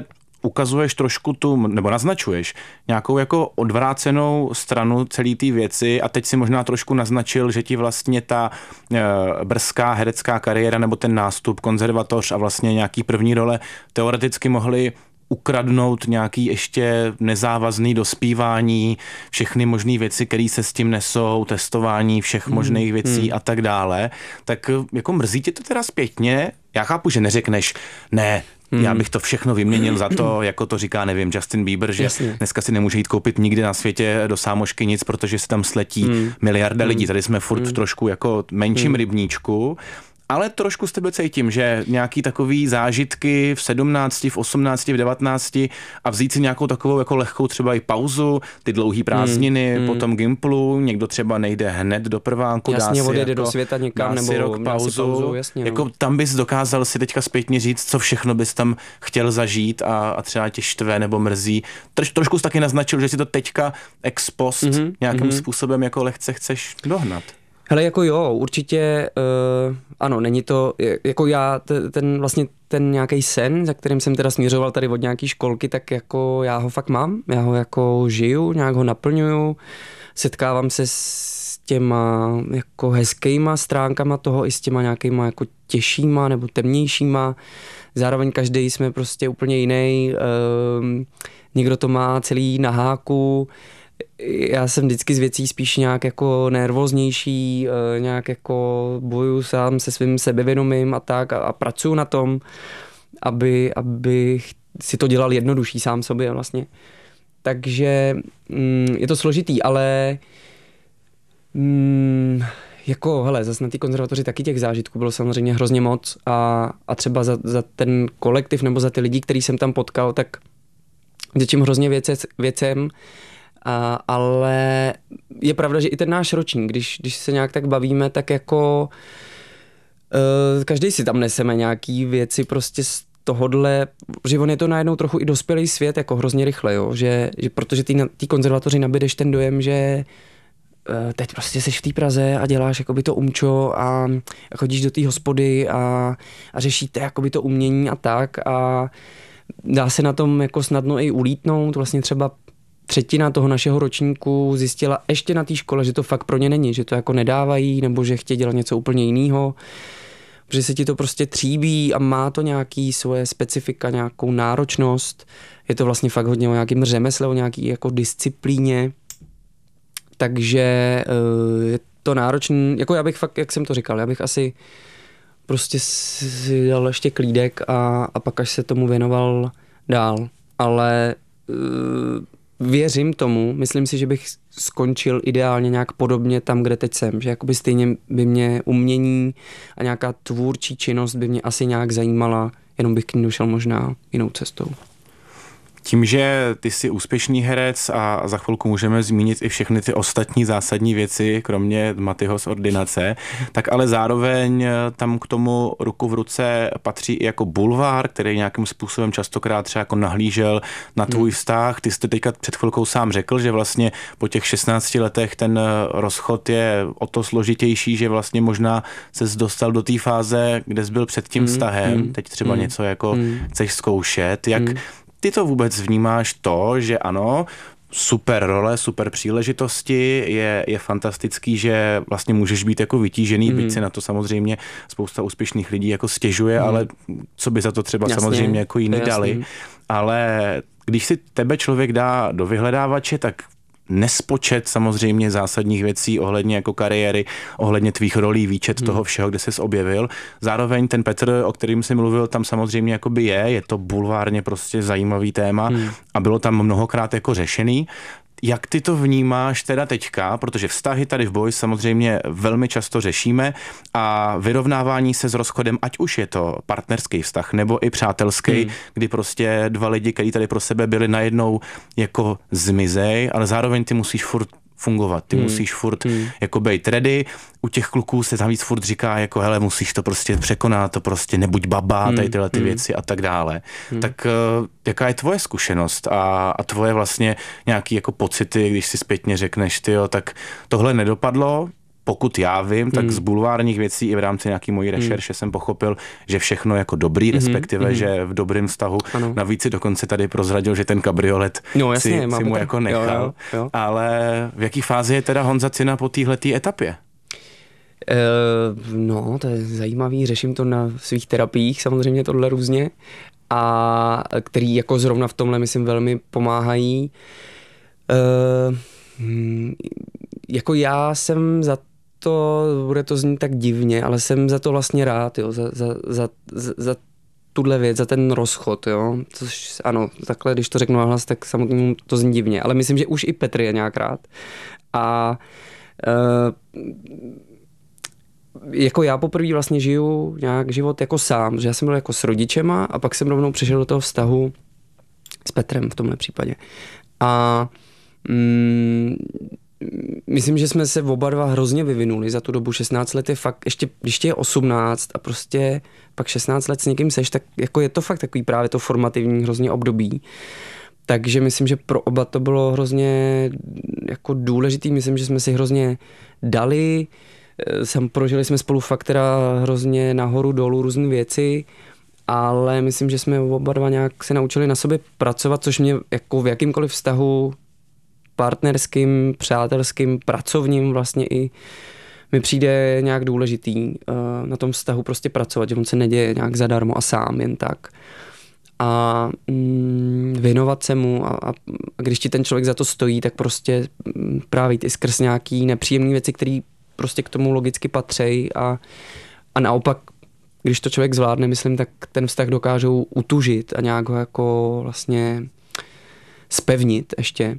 Speaker 3: ukazuješ trošku tu, nebo naznačuješ nějakou jako odvrácenou stranu celé té věci a teď si možná trošku naznačil, že ti vlastně ta e, brzká herecká kariéra nebo ten nástup, konzervatoř a vlastně nějaký první role teoreticky mohly ukradnout nějaký ještě nezávazný dospívání, všechny možné věci, které se s tím nesou, testování všech mm, možných věcí mm. a tak dále. Tak jako mrzí tě to teda zpětně? Já chápu, že neřekneš, ne, mm. já bych to všechno vyměnil za to, jako to říká, nevím, Justin Bieber, že Jasně. dneska si nemůže jít koupit nikdy na světě do sámošky nic, protože se tam sletí mm. miliarda mm. lidí. Tady jsme furt mm. v trošku jako menším mm. rybníčku. Ale trošku s tebe cítím, že nějaký takový zážitky v sedmnácti, v osmnácti, v devatenácti a vzít si nějakou takovou jako lehkou třeba i pauzu, ty dlouhý prázdniny, mm, potom Gimplu, někdo třeba nejde hned do prváku,
Speaker 1: jasně,
Speaker 3: dá si
Speaker 1: odjede
Speaker 3: jako,
Speaker 1: do světa někam, nebo
Speaker 3: rok pauzu,
Speaker 1: pauzu jasně,
Speaker 3: jako
Speaker 1: no.
Speaker 3: tam bys dokázal si teďka zpětně říct, co všechno bys tam chtěl zažít a, a třeba tě štve nebo mrzí. Troš, trošku jsi taky naznačil, že si to teďka ex post mm-hmm, nějakým mm-hmm. způsobem jako lehce chceš dohnat.
Speaker 1: Hele, jako jo, určitě, uh, ano, není to, jako já, t- ten vlastně ten nějaký sen, za kterým jsem teda směřoval tady od nějaký školky, tak jako já ho fakt mám, já ho jako žiju, nějak ho naplňuju, setkávám se s těma jako hezkýma stránkama toho i s těma nějakýma jako těžšíma nebo temnějšíma, zároveň každý jsme prostě úplně jiný, uh, někdo to má celý na háku. Já jsem vždycky z věcí spíš nějak jako nervóznější, nějak jako bojuju sám se svým sebevědomím a tak a, a pracuju na tom, aby, aby si to dělal jednodušší sám sobě vlastně. Takže mm, je to složitý, ale mm, jako hele, zase na té konzervatoři taky těch zážitků bylo samozřejmě hrozně moc a, a třeba za, za ten kolektiv nebo za ty lidi, který jsem tam potkal, tak děčím hrozně věce, věcem. A, ale je pravda, že i ten náš ročník, když, když se nějak tak bavíme, tak jako uh, každý si tam neseme nějaký věci prostě z tohodle, že on je to najednou trochu i dospělý svět, jako hrozně rychle, jo? Že, že protože ty na té konzervatoři nabídeš ten dojem, že uh, teď prostě seš v té Praze a děláš jakoby to umčo a, a chodíš do té hospody a, a řešíte jakoby to umění a tak a dá se na tom jako snadno i ulítnout, vlastně třeba třetina toho našeho ročníku zjistila ještě na té škole, že to fakt pro ně není, že to jako nedávají, nebo že chtějí dělat něco úplně jiného, protože se ti to prostě tříbí a má to nějaký svoje specifika, nějakou náročnost. Je to vlastně fakt hodně o nějakým řemesle, o nějaký jako disciplíně. Takže je to náročný, jako já bych fakt, jak jsem to říkal, já bych asi prostě si dal ještě klídek a, a pak až se tomu věnoval dál. Ale věřím tomu, myslím si, že bych skončil ideálně nějak podobně tam, kde teď jsem, že jakoby stejně by mě umění a nějaká tvůrčí činnost by mě asi nějak zajímala, jenom bych k ní došel možná jinou cestou.
Speaker 3: Tím, že ty jsi úspěšný herec a za chvilku můžeme zmínit i všechny ty ostatní zásadní věci, kromě Matyho z ordinace, tak ale zároveň tam k tomu ruku v ruce patří i jako bulvár, který nějakým způsobem častokrát třeba jako nahlížel na tvůj vztah. Ty jsi to teďka před chvilkou sám řekl, že vlastně po těch šestnácti letech ten rozchod je o to složitější, že vlastně možná ses dostal do té fáze, kde jsi byl před tím vztahem, mm, teď třeba mm, něco jako mm. chceš zkoušet. Jak mm. ty to vůbec vnímáš to, že ano, super role, super příležitosti, je, je fantastický, že vlastně můžeš být jako vytížený, mm. byť si na to samozřejmě spousta úspěšných lidí jako stěžuje, mm. ale co by za to třeba jasně, samozřejmě jako jiní dali. Ale když si tebe člověk dá do vyhledávače, tak nespočet samozřejmě zásadních věcí ohledně jako kariéry, ohledně tvých rolí, výčet hmm. toho všeho, kde ses objevil. Zároveň ten Petr, o kterým jsi mluvil, tam samozřejmě jakoby je, je to bulvárně prostě zajímavý téma hmm. a bylo tam mnohokrát jako řešený. Jak ty to vnímáš teda teďka, protože vztahy tady v Boys samozřejmě velmi často řešíme a vyrovnávání se s rozchodem, ať už je to partnerský vztah nebo i přátelský, hmm. kdy prostě dva lidi, kteří tady pro sebe byli, najednou jako zmizej, ale zároveň ty musíš furt fungovat, ty hmm. musíš furt hmm. jako být ready. U těch kluků se tam víc furt říká jako hele, musíš to prostě překonat, to prostě nebuď baba, hmm. tady tyhle ty hmm. věci a tak dále. Hmm. Tak uh, jaká je tvoje zkušenost a, a tvoje vlastně nějaký jako pocity, když si zpětně řekneš, tyjo, tak tohle nedopadlo, pokud já vím, tak
Speaker 1: mm.
Speaker 3: z bulvárních věcí i v rámci nějaký mojí rešerše mm. jsem pochopil, že všechno jako dobrý, mm. respektive, mm. že v dobrém vztahu. Ano. Navíc si dokonce tady prozradil, že ten kabriolet
Speaker 1: no, jasně,
Speaker 3: si, si mu jako nechal.
Speaker 1: Jo, jo, jo.
Speaker 3: Ale v jaký fázi je teda Honza Cina po téhletý etapě?
Speaker 1: Uh, no, to je zajímavý, řeším to na svých terapiích, samozřejmě tohle různě, a který jako zrovna v tomhle, myslím, velmi pomáhají. Uh, hm, jako já jsem za to, bude to znít tak divně, ale jsem za to vlastně rád, jo, za, za, za, za tuhle věc, za ten rozchod, jo, což ano, takhle, když to řeknu nahlas, tak samotně to zní divně, ale myslím, že už i Petr je nějak rád. A uh, jako já poprvé vlastně žiju nějak život jako sám, že já jsem byl jako s rodičema a pak jsem rovnou přišel do toho vztahu s Petrem v tomhle případě. A mm, myslím, že jsme se oba dva hrozně vyvinuli za tu dobu. šestnáct let je fakt, ještě, když tě je osmnáct a prostě pak šestnáct let s někým seš, tak jako je to fakt takový právě to formativní hrozně období. Takže myslím, že pro oba to bylo hrozně jako důležitý. Myslím, že jsme si hrozně dali. Sam prožili jsme spolu fakt teda hrozně nahoru dolů různé věci, ale myslím, že jsme oba dva nějak se naučili na sobě pracovat, což mě jako v jakýmkoliv vztahu partnerským, přátelským, pracovním vlastně i mi přijde nějak důležitý uh, na tom vztahu prostě pracovat, že on se neděje nějak zadarmo a sám jen tak. A mm, věnovat se mu a, a, a když ti ten člověk za to stojí, tak prostě mm, právě i skrz nějaký nepříjemné věci, které prostě k tomu logicky patří a, a naopak, když to člověk zvládne, myslím, tak ten vztah dokážou utužit a nějak ho jako vlastně spevnit ještě.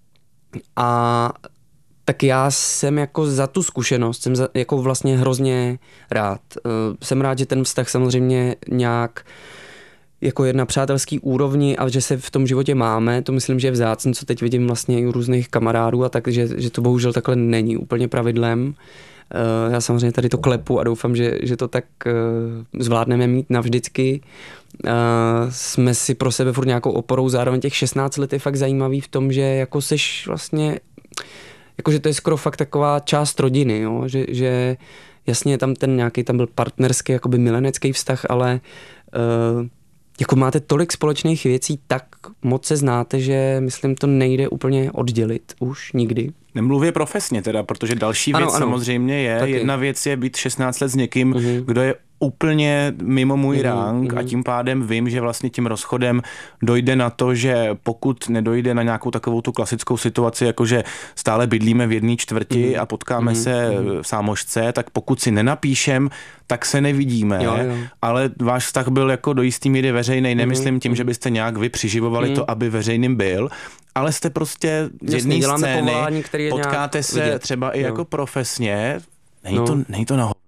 Speaker 1: A tak já jsem jako za tu zkušenost, jsem za, jako vlastně hrozně rád. Uh, jsem rád, že ten vztah samozřejmě nějak jako je na přátelský úrovni a že se v tom životě máme, to myslím, že je vzácný, co teď vidím vlastně i u různých kamarádů a tak, že, že to bohužel takhle není úplně pravidlem. Uh, já samozřejmě tady to klepu a doufám, že, že to tak uh, zvládneme mít navždycky. Uh, jsme si pro sebe furt nějakou oporou, zároveň těch šestnáct let je fakt zajímavý v tom, že jako seš vlastně, jako že to je skoro fakt taková část rodiny, jo? Že, že jasně tam ten nějaký, tam byl partnerský, jakoby milenecký vztah, ale uh, jako máte tolik společných věcí, tak moc se znáte, že myslím, to nejde úplně oddělit už nikdy.
Speaker 3: Nemluvě profesně teda, protože další věc ano, ano. samozřejmě je, taky. Jedna věc je být šestnáct let s někým, uh-huh. kdo je úplně mimo můj uh-huh. rang uh-huh. a tím pádem vím, že vlastně tím rozchodem dojde na to, že pokud nedojde na nějakou takovou tu klasickou situaci, jakože stále bydlíme v jedné čtvrti uh-huh. a potkáme uh-huh. se v sámošce, tak pokud si nenapíšem, tak se nevidíme, jo, jo. Ale váš vztah byl jako do jistý míry veřejnej, nemyslím uh-huh. tím, že byste nějak vy přiživovali uh-huh. to, aby veřejným byl, ale jste prostě z jedné scény, povolání, potkáte se vidět. Třeba i jo. jako profesně, není, no. to, není to na hovno.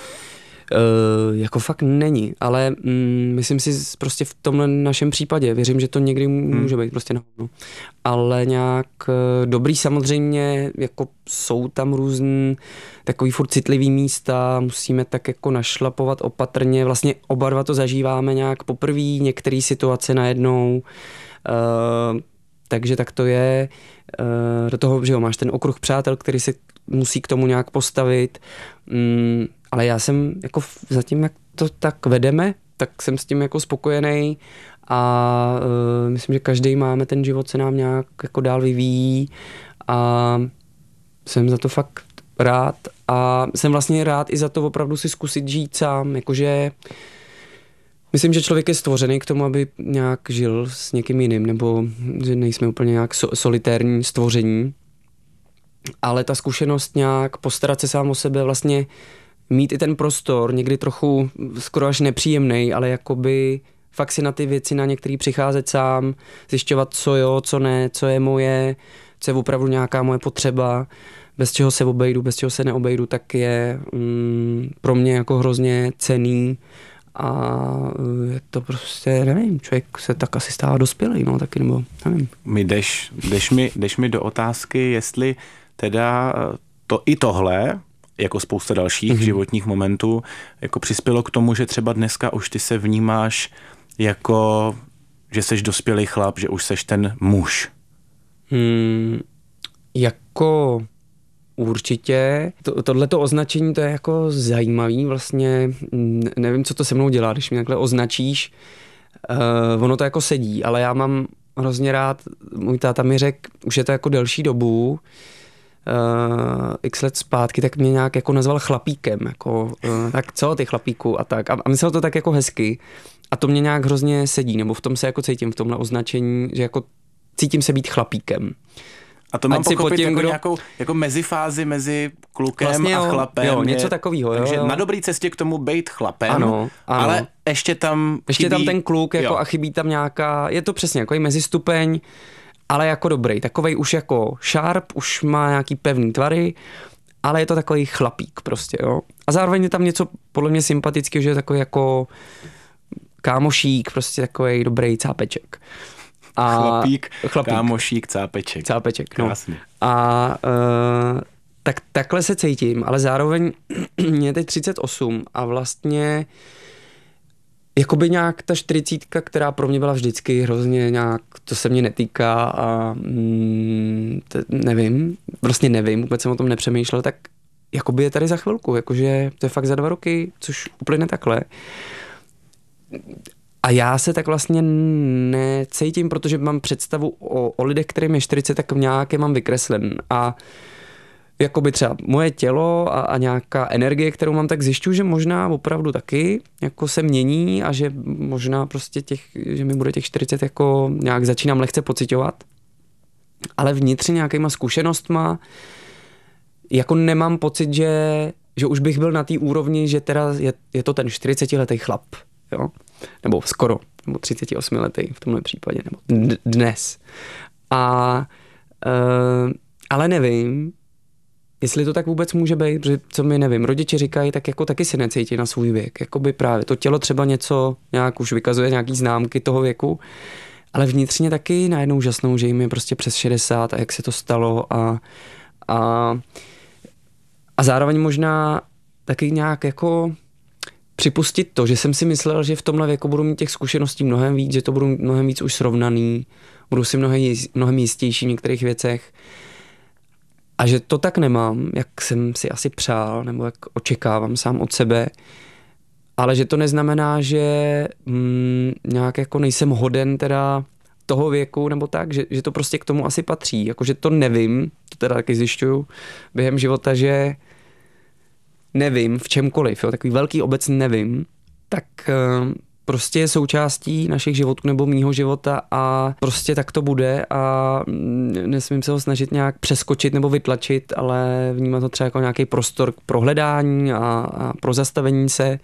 Speaker 1: Uh, jako fakt není, ale mm, myslím si prostě v tomhle našem případě, věřím, že to někdy může hmm. být prostě na hovno. Ale nějak uh, dobrý samozřejmě, jako jsou tam různý takový furt citlivý místa, musíme tak jako našlapovat opatrně, vlastně oba dva to zažíváme nějak poprvé, některé situace najednou, uh, takže tak to je. Uh, do toho, že jo, máš ten okruh přátel, který se musí k tomu nějak postavit, um, ale já jsem jako zatím, jak to tak vedeme, tak jsem s tím jako spokojený a uh, myslím, že každý máme, ten život se nám nějak jako dál vyvíjí a jsem za to fakt rád a jsem vlastně rád i za to opravdu si zkusit žít sám, jakože myslím, že člověk je stvořený k tomu, aby nějak žil s někým jiným, nebo že nejsme úplně nějak so, solitérní stvoření, ale ta zkušenost nějak postarat se sám o sebe, vlastně mít i ten prostor, někdy trochu skoro až nepříjemnej, ale jakoby fakt si na ty věci na některý přicházet sám, zjišťovat, co jo, co ne, co je moje, co je opravdu nějaká moje potřeba, bez čeho se obejdu, bez čeho se neobejdu, tak je mm, pro mě jako hrozně cenný a je to prostě, nevím, člověk se tak asi stává dospělý, no taky, nebo nevím.
Speaker 3: Mi jdeš, jdeš, mi, jdeš mi do otázky, jestli teda to i tohle, jako spousta dalších mm-hmm. životních momentů, jako přispělo k tomu, že třeba dneska už ty se vnímáš jako, že seš dospělý chlap, že už seš ten muž.
Speaker 1: Hmm, jako určitě. To, tohleto označení to je jako zajímavý vlastně, nevím, co to se mnou dělá, když mě takhle označíš, uh, ono to jako sedí, ale já mám hrozně rád, můj táta mi řekl, už je to jako delší dobu, uh, x let zpátky, tak mě nějak jako nazval chlapíkem, jako uh, tak co ty chlapíku a tak. A, a myslel to tak jako hezky a to mě nějak hrozně sedí, nebo v tom se jako cítím, v tomhle označení, že jako cítím se být chlapíkem.
Speaker 3: A to mám
Speaker 1: Ať si
Speaker 3: pochopit
Speaker 1: tím,
Speaker 3: jako
Speaker 1: kdo...
Speaker 3: nějakou jako mezifázi mezi klukem
Speaker 1: vlastně jo,
Speaker 3: a chlapem.
Speaker 1: Jo, něco takového.
Speaker 3: Takže
Speaker 1: jo, jo.
Speaker 3: na dobré cestě k tomu bejt chlapem,
Speaker 1: ano, ano.
Speaker 3: ale ještě tam
Speaker 1: Ještě
Speaker 3: chybí...
Speaker 1: tam ten kluk jako a chybí tam nějaká, je to přesně jako mezistupeň, ale jako dobrý. Takovej už jako sharp, už má nějaký pevný tvary, ale je to takový chlapík prostě, jo. A zároveň je tam něco podle mě sympatického, že je takový jako kámošík, prostě takový dobrý cápeček. A
Speaker 3: chlapík,
Speaker 1: chlapík,
Speaker 3: kámošík, cápeček.
Speaker 1: Cápeček,
Speaker 3: Krásný.
Speaker 1: no. A uh, tak takhle se cítím, ale zároveň mě je teď třicet osm a vlastně jakoby nějak ta čtyřicítka, která pro mě byla vždycky hrozně nějak, to se mě netýká a mm, to, nevím, prostě nevím, vůbec jsem o tom nepřemýšlel, tak jakoby je tady za chvilku, jakože to je fakt za dva roky, což uplyne takhle. A já se tak vlastně necítím, protože mám představu o, o lidech, kterým je čtyřicet, tak nějaké mám vykreslen. A jakoby třeba moje tělo a, a nějaká energie, kterou mám, tak zjišťuju, že možná opravdu taky jako se mění a že možná prostě těch, že mi bude těch čtyřicet jako nějak začínám lehce pociťovat. Ale vnitřně nějakýma zkušenostma jako nemám pocit, že, že už bych byl na té úrovni, že teda je, je to ten čtyřicetiletý chlap. Jo? Nebo skoro, nebo třicetiosmiletý v tomhle případě, nebo dnes. A, uh, ale nevím, jestli to tak vůbec může být, protože co mi nevím, rodiče říkají, tak jako taky si necítí na svůj věk, jakoby právě to tělo třeba něco nějak už vykazuje nějaký známky toho věku, ale vnitřně taky najednou žasnou, že jim je prostě přes šedesát a jak se to stalo a, a, a zároveň možná taky nějak jako připustit to, že jsem si myslel, že v tomhle věku budu mít těch zkušeností mnohem víc, že to budu mnohem víc už srovnaný, budu si mnohem, mnohem jistější v některých věcech a že to tak nemám, jak jsem si asi přál, nebo jak očekávám sám od sebe, ale že to neznamená, že mm, nějak jako nejsem hoden teda toho věku, nebo tak, že, že to prostě k tomu asi patří, jakože to nevím, to teda taky zjišťuju během života, že nevím v čemkoliv, jo, takový velký obecný nevím, tak uh, prostě je součástí našich životů nebo mýho života a prostě tak to bude a nesmím se ho snažit nějak přeskočit nebo vytlačit, ale vnímat to třeba jako nějaký prostor k prohledání a, a pro zastavení se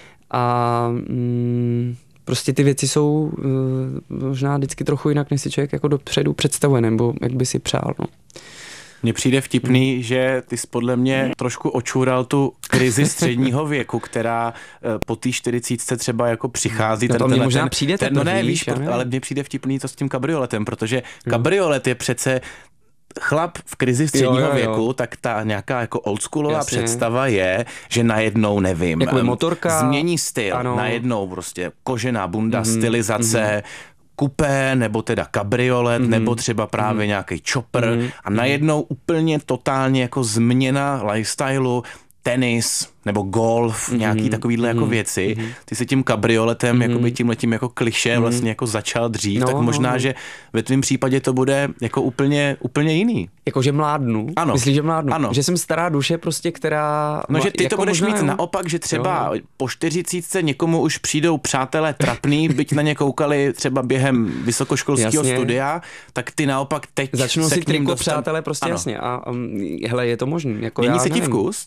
Speaker 1: a mm, prostě ty věci jsou uh, možná vždycky trochu jinak, než si člověk jako dopředu představuje, nebo jak by si přál, no.
Speaker 3: Mně přijde vtipný, hmm. že ty jsi podle mě trošku očural tu krizi středního věku, která po té čtyřicítce třeba jako přichází.
Speaker 1: No to
Speaker 3: ten,
Speaker 1: mně možná
Speaker 3: ten,
Speaker 1: přijde
Speaker 3: ten, no ne, víš,
Speaker 1: ne?
Speaker 3: ale mně přijde vtipný to s tím kabrioletem, protože hmm. kabriolet je přece chlap v krizi středního jo, jo, jo. věku, tak ta nějaká jako oldschoolová Jasně. představa je, že najednou, nevím,
Speaker 1: jako motorka,
Speaker 3: změní styl, ano. najednou prostě kožená bunda, mm-hmm. stylizace, mm-hmm. kupé, nebo teda kabriolet, mm-hmm. nebo třeba právě mm-hmm. nějaký chopper mm-hmm. a najednou úplně totálně jako změna lifestylu, tenis nebo golf, mm-hmm. nějaký takovýhle mm-hmm. jako věci. Mm-hmm. Ty se tím kabrioletem, mm-hmm. jakoby tímhletím jako klišé mm-hmm. vlastně jako začal dřív, no, tak možná, no. že ve tvém případě to bude jako úplně, úplně jiný.
Speaker 1: Jakože mládnu?
Speaker 3: Ano.
Speaker 1: Myslíš, že mládnu?
Speaker 3: Ano.
Speaker 1: Že jsem stará duše prostě, která...
Speaker 3: No, že ty
Speaker 1: jako
Speaker 3: to budeš
Speaker 1: možná,
Speaker 3: mít
Speaker 1: jo.
Speaker 3: naopak, že třeba jo. po čtyřicítce někomu už přijdou přátelé trapný, byť na ně koukali třeba během vysokoškolského jasně. studia, tak ty naopak teď
Speaker 1: začnou
Speaker 3: se
Speaker 1: si
Speaker 3: k ním
Speaker 1: triko
Speaker 3: dostat...
Speaker 1: přátelé prostě
Speaker 3: ano.
Speaker 1: jasně. A um, hele, je to možný. Jako
Speaker 3: Mění
Speaker 1: já
Speaker 3: se ti
Speaker 1: nevím.
Speaker 3: vkus?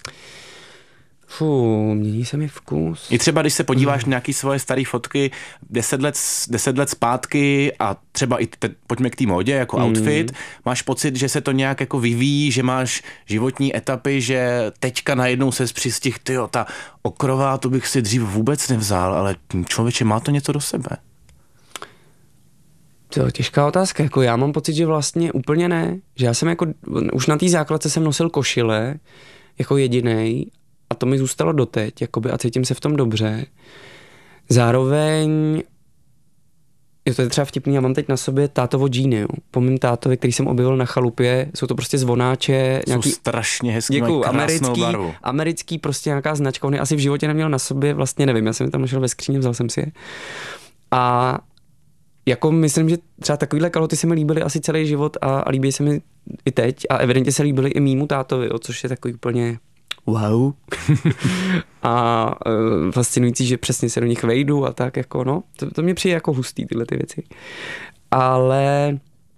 Speaker 1: Fů, mění se mi vkus.
Speaker 3: I třeba, když se podíváš na nějaký svoje staré fotky deset let, deset let zpátky a třeba i te, pojďme k té módě jako mm. outfit, máš pocit, že se to nějak jako vyvíjí, že máš životní etapy, že teďka najednou se zpřistih, tyjo, ta okrová, to bych si dřív vůbec nevzal, ale člověče, má to něco do sebe?
Speaker 1: To je těžká otázka, jako já mám pocit, že vlastně úplně ne, že já jsem jako, už na té základce jsem nosil košile jako jedinej a to mi zůstalo doteď, jakoby, a cítím se v tom dobře. Zároveň Jo, to je třeba vtipný, já mám teď na sobě tátovo džíny, jo. Po mým tátovi, který jsem objevil na chalupě, jsou to prostě zvonáče.
Speaker 3: Jsou
Speaker 1: nějaký,
Speaker 3: strašně hezký,
Speaker 1: děkuju,
Speaker 3: mají krásnou
Speaker 1: americký,
Speaker 3: barvu.
Speaker 1: Americký prostě nějaká značka, on je asi v životě neměl na sobě, vlastně nevím, já jsem je tam našel ve skříně, vzal jsem si je. A jako myslím, že třeba takovýhle kalhoty se mi líbily asi celý život a, a líbí se mi i teď a evidentně se líbily i mýmu tátovi, jo, což je takový úplně wow. A uh, fascinující, že přesně se do nich vejdu a tak jako no, to, to mě přijde jako hustý tyhle ty věci. Ale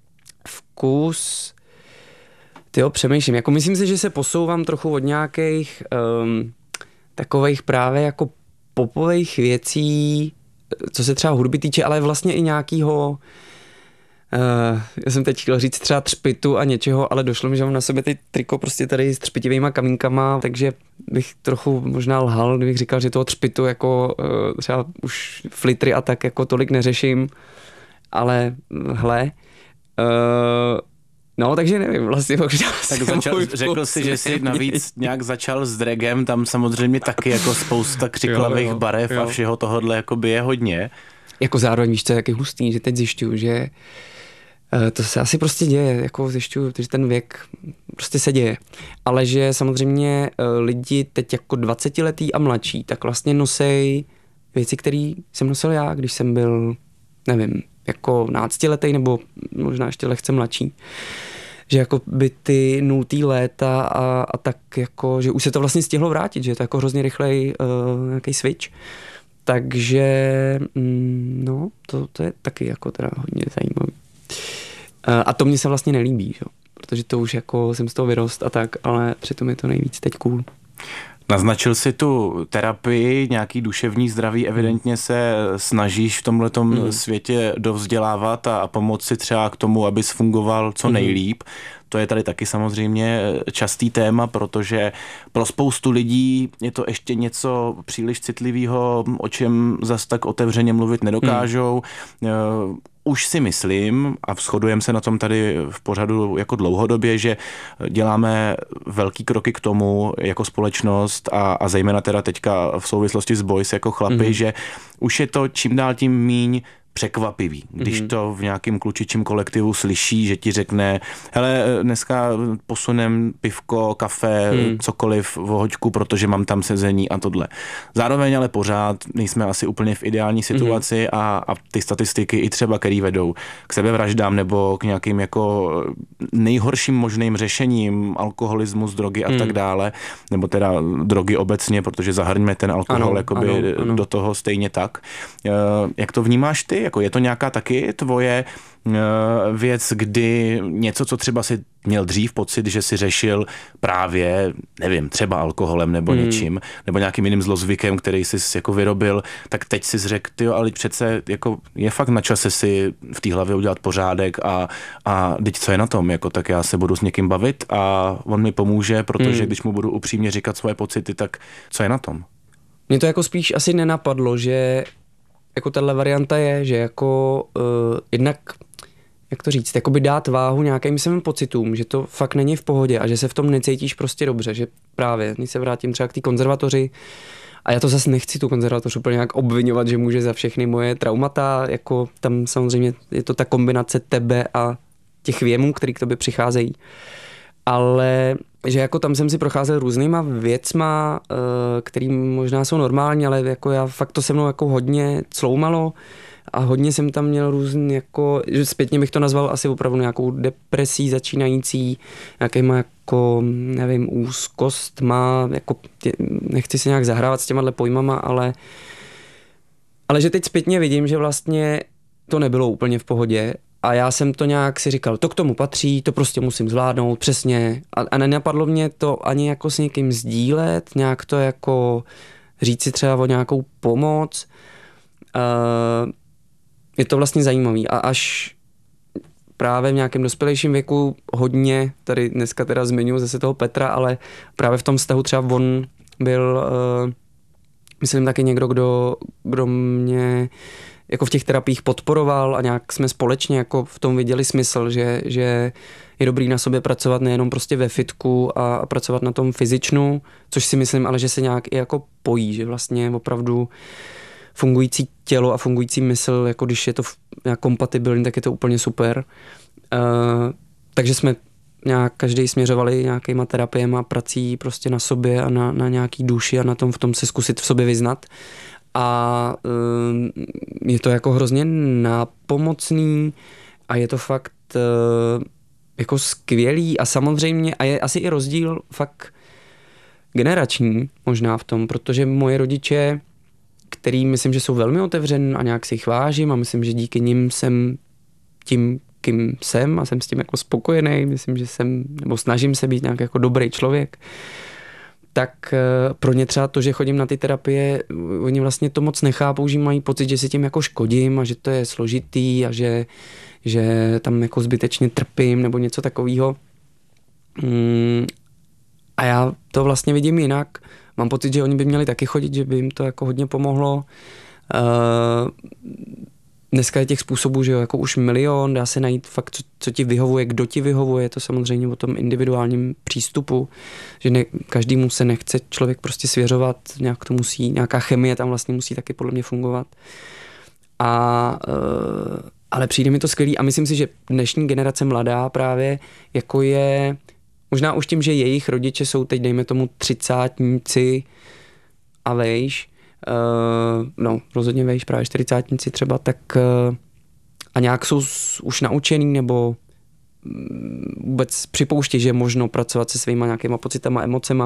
Speaker 1: vkus, tyjo, přemýšlím, jako myslím si, že se posouvám trochu od nějakých um, takových právě jako popových věcí, co se třeba hudby týče, ale vlastně i nějakýho Uh, já jsem teď chtěl říct třeba třpitu a něčeho, ale došlo mi, že mám na sobě ty triko prostě tady s třpitivýma kamínkama, takže bych trochu možná lhal, kdybych říkal, že toho třpitu jako uh, třeba už flitry a tak jako tolik neřeším, ale hle, uh, no takže nevím, vlastně možná
Speaker 3: tak začal, řekl si, že jsi navíc nějak začal s dragem, tam samozřejmě taky jako spousta křiklavých jo, jo, barev jo. A všeho tohodle jakoby je hodně.
Speaker 1: Jako zároveň víš, co je taky hustý, že teď zjišťuju, že to se asi prostě děje, jako zjišťuju, že ten věk prostě se děje. Ale že samozřejmě lidi teď jako dvacetiletí a mladší, tak vlastně nosej věci, které jsem nosil já, když jsem byl, nevím, jako náctiletý nebo možná ještě lehce mladší. Že jako by ty nultý léta a, a tak jako, že už se to vlastně stihlo vrátit, že je to jako hrozně rychlej uh, nějaký switch. Takže mm, no, to, to je taky jako teda hodně zajímavý. A to mě se vlastně nelíbí, jo? Protože to už jako jsem z toho vyrost a tak, ale přitom je to nejvíc teď cool.
Speaker 3: Naznačil si tu terapii, nějaký duševní zdraví, evidentně se snažíš v tomhletom mm. světě dovzdělávat a, a pomoct si třeba k tomu, abys fungoval co nejlíp. Mm. To je tady taky samozřejmě častý téma, protože pro spoustu lidí je to ještě něco příliš citlivého, o čem zas tak otevřeně mluvit nedokážou. Mm. Už si myslím, a shodujeme se na tom tady v pořadu jako dlouhodobě, že děláme velký kroky k tomu jako společnost a, a zejména teda teďka v souvislosti s Boys jako chlapy, mm-hmm. že už je to čím dál tím míň překvapivý, když mm-hmm. to v nějakém klučičím kolektivu slyší, že ti řekne, hele, dneska posunem pivko, kafe, mm. cokoliv v hoďku, protože mám tam sezení a tohle. Zároveň ale pořád nejsme asi úplně v ideální situaci mm. a, a ty statistiky i třeba, který vedou k sebevraždám nebo k nějakým jako nejhorším možným řešením, alkoholismus, drogy a mm. tak dále, nebo teda drogy obecně, protože zahrňme ten alkohol ano, jakoby ano, ano. do toho stejně tak. Jak to vnímáš ty? Jako je to nějaká taky tvoje věc, kdy něco, co třeba si měl dřív pocit, že si řešil právě, nevím, třeba alkoholem nebo hmm. něčím, nebo nějakým jiným zlozvykem, který jsi jako vyrobil, tak teď si řekl, tyjo, ale přece jako je fakt na čase si v té hlavě udělat pořádek a, a teď co je na tom, jako tak já se budu s někým bavit a on mi pomůže, protože hmm. když mu budu upřímně říkat svoje pocity, tak co je na tom?
Speaker 1: Mně to jako spíš asi nenapadlo, že jako tahle varianta je, že jako uh, jednak, jak to říct, jakoby dát váhu nějakým svým pocitům, že to fakt není v pohodě a že se v tom necítíš prostě dobře, že právě, když se vrátím třeba k té konzervatoři a já to zase nechci tu konzervatoř úplně nějak obvinovat, že může za všechny moje traumata, jako tam samozřejmě je to ta kombinace tebe a těch věmů, který k tobě přicházejí. Ale že jako tam jsem si procházel různýma věcma, který možná jsou normální, ale jako já fakt to se mnou jako hodně cloumalo a hodně jsem tam měl různý jako, že zpětně bych to nazval asi opravdu nějakou depresí začínající, nějakýma jako, nevím, úzkost má, jako tě, nechci se nějak zahrávat s těma pojmama, ale ale že teď zpětně vidím, že vlastně to nebylo úplně v pohodě. A já jsem to nějak si říkal, to k tomu patří, to prostě musím zvládnout, přesně. A, a nenapadlo mě to ani jako s někým sdílet, nějak to jako říct si třeba o nějakou pomoc. Uh, je to vlastně zajímavý. A až právě v nějakém dospělejším věku hodně, tady dneska teda zmiňuji zase toho Petra, ale právě v tom vztahu třeba on byl, uh, myslím taky někdo, kdo, kdo mě jako v těch terapiích podporoval a nějak jsme společně jako v tom viděli smysl, že, že je dobrý na sobě pracovat nejenom prostě ve fitku a, a pracovat na tom fyzičnu, což si myslím, ale že se nějak i jako pojí, že vlastně opravdu fungující tělo a fungující mysl, jako když je to nějak kompatibilní, tak je to úplně super. Uh, takže jsme nějak každý směřovali nějakýma terapiema, prací prostě na sobě a na, na nějaký duši a na tom v tom se zkusit v sobě vyznat. A uh, je to jako hrozně nápomocný a je to fakt uh, jako skvělý a samozřejmě, a je asi i rozdíl fakt generační možná v tom, protože moje rodiče, který myslím, že jsou velmi otevřený a nějak si jich vážím a myslím, že díky nim jsem tím, kým jsem a jsem s tím jako spokojený, myslím, že jsem, nebo snažím se být nějak jako dobrý člověk, tak pro ně třeba to, že chodím na ty terapie, oni vlastně to moc nechápou, že mají pocit, že si tím jako škodím a že to je složitý a že, že tam jako zbytečně trpím nebo něco takového. Mm, a já to vlastně vidím jinak. Mám pocit, že oni by měli taky chodit, že by jim to jako hodně pomohlo. Uh, dneska je těch způsobů, že jo, jako už milion, dá se najít fakt, co, co ti vyhovuje, kdo ti vyhovuje, je to samozřejmě o tom individuálním přístupu, že ne, každému se nechce člověk prostě svěřovat, nějak to musí, nějaká chemie tam vlastně musí taky podle mě fungovat. A, uh, ale přijde mi to skvělý a myslím si, že dnešní generace mladá právě jako je, možná už tím, že jejich rodiče jsou teď, dejme tomu, třicátníci a vejš, uh, no rozhodně vejš, právě čtyřicátníci třeba, tak uh, a nějak jsou už naučený nebo vůbec připouští, že je možno pracovat se svýma nějakýma pocitama, emocema,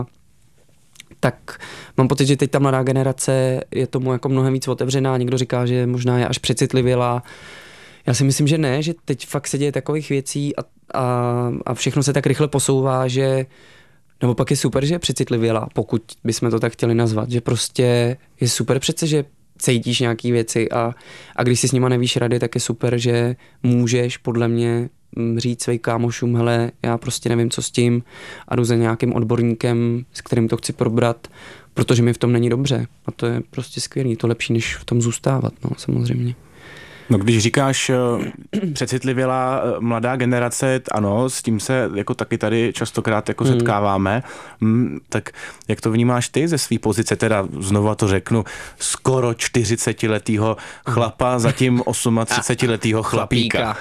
Speaker 1: tak mám pocit, že teď ta mladá generace je tomu jako mnohem víc otevřená, někdo říká, že možná je až přecitlivělá. Já si myslím, že ne, že teď fakt se děje takových věcí a, a, a všechno se tak rychle posouvá, že nebo pak je super, že je přecitlivěla, pokud bychom to tak chtěli nazvat, že prostě je super přece, že cítíš nějaký věci a, a když si s nima nevíš rady, tak je super, že můžeš podle mě říct svým kámošům, hele, já prostě nevím, co s tím a jdu za nějakým odborníkem, s kterým to chci probrat, protože mi v tom není dobře a to je prostě skvělý, to lepší, než v tom zůstávat, no samozřejmě.
Speaker 3: No když říkáš přecitlivělá mladá generace, ano, s tím se jako taky tady častokrát jako setkáváme, mm, tak jak to vnímáš ty ze své pozice, teda znova to řeknu, skoro čtyřicetiletýho chlapa, zatím třicetiosmiletýho chlapíka.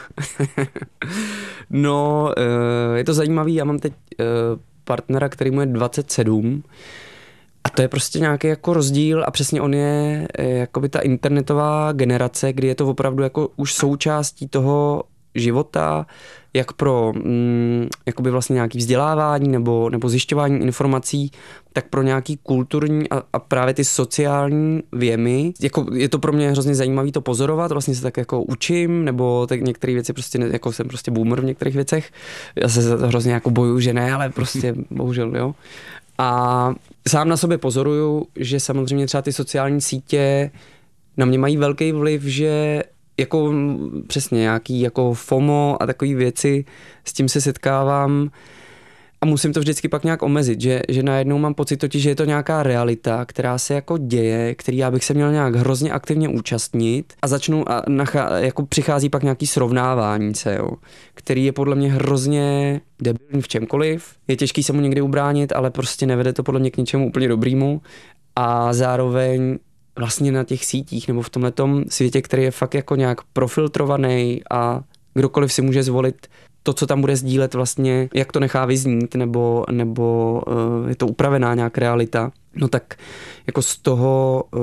Speaker 1: No, je to zajímavý, já mám teď partnera, který mu je dvacet sedm. A to je prostě nějaký jako rozdíl a přesně on je jakoby ta internetová generace, kdy je to opravdu jako už součástí toho života, jak pro mm, jakoby vlastně nějaký vzdělávání nebo, nebo zjišťování informací, tak pro nějaký kulturní a, a právě ty sociální věmy. Jako je to pro mě hrozně zajímavé to pozorovat, vlastně se tak jako učím, nebo tak některé věci prostě, ne, jako jsem prostě boomer v některých věcech. Já se za to hrozně jako bojuju, že ne, ale prostě bohužel, jo. A sám na sobě pozoruju, že samozřejmě třeba ty sociální sítě na mě mají velký vliv, že jako přesně nějaký jako FOMO a takové věci, s tím se setkávám a musím to vždycky pak nějak omezit, že, že najednou mám pocit totiž, že je to nějaká realita, která se jako děje, který já bych se měl nějak hrozně aktivně účastnit a začnu a nachá, jako přichází pak nějaký srovnávání se, jo, který je podle mě hrozně debilní v čemkoliv. Je těžký se mu někdy ubránit, ale prostě nevede to podle mě k něčemu úplně dobrýmu a zároveň vlastně na těch sítích nebo v tomhletom světě, který je fakt jako nějak profiltrovaný a kdokoliv si může zvolit to, co tam bude sdílet vlastně, jak to nechá vyznít, nebo, nebo uh, je to upravená nějak realita, no tak jako z toho uh,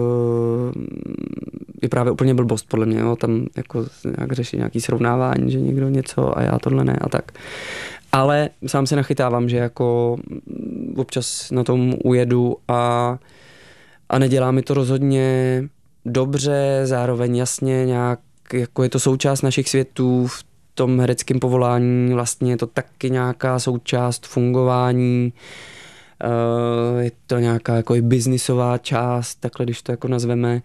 Speaker 1: je právě úplně blbost podle mě, jo? Tam jako nějak řeší nějaký srovnávání, že někdo něco a já tohle ne a tak. Ale sám se nachytávám, že jako občas na tom ujedu a, a nedělá mi to rozhodně dobře, zároveň jasně nějak, jako je to součást našich světů, v tom hereckém povolání vlastně je to taky nějaká součást fungování, je to nějaká jako i biznisová část, takhle když to jako nazveme.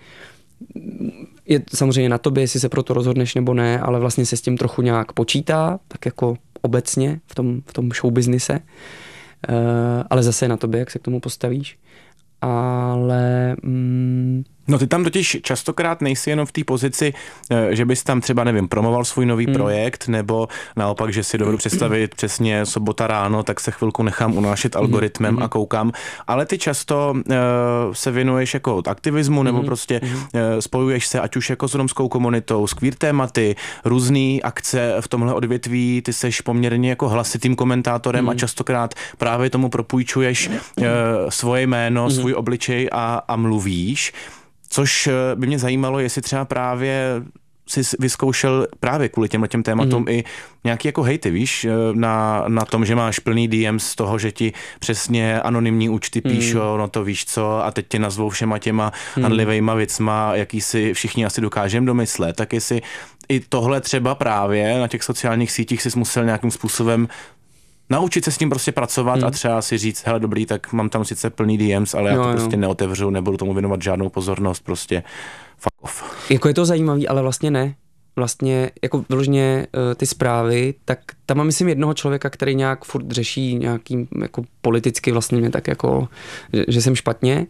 Speaker 1: Je samozřejmě na tobě, jestli se pro to rozhodneš nebo ne, ale vlastně se s tím trochu nějak počítá, tak jako obecně v tom, v tom show biznise, ale zase je na tobě, jak se k tomu postavíš. Ale mm,
Speaker 3: No ty tam totiž častokrát nejsi jenom v té pozici, že bys tam třeba, nevím, promoval svůj nový hmm. projekt, nebo naopak, že si dovedu představit přesně sobota ráno, tak se chvilku nechám unášet algoritmem hmm. a koukám, ale ty často uh, se věnuješ jako aktivismu, nebo hmm. prostě uh, spojuješ se ať už jako s romskou komunitou, s queer tématy, různý akce v tomhle odvětví, ty seš poměrně jako hlasitým komentátorem hmm. a častokrát právě tomu propůjčuješ uh, svoje jméno, hmm. svůj obličej a, a mluvíš. Což by mě zajímalo, jestli třeba právě jsi vyzkoušel právě kvůli těmhle těm tématům mm. i nějaký jako hejty, víš, na, na tom, že máš plný D M z toho, že ti přesně anonymní účty mm. píšou, no to víš co, a teď tě nazvou všema těma mm. handlivejma věcma, jaký si všichni asi dokážeme domyslet, tak jestli i tohle třeba právě na těch sociálních sítích jsi musel nějakým způsobem naučit se s tím prostě pracovat hmm. a třeba si říct, hele dobrý, tak mám tam sice plný D Ms, ale já no, to prostě no. neotevřu, nebudu tomu věnovat žádnou pozornost, prostě fuck off.
Speaker 1: Jako je to zajímavý, ale vlastně ne. Vlastně jako vyloženě uh, ty zprávy, tak tam mám myslím jednoho člověka, který nějak furt řeší nějaký jako politicky vlastně mě tak jako, že, že jsem špatně,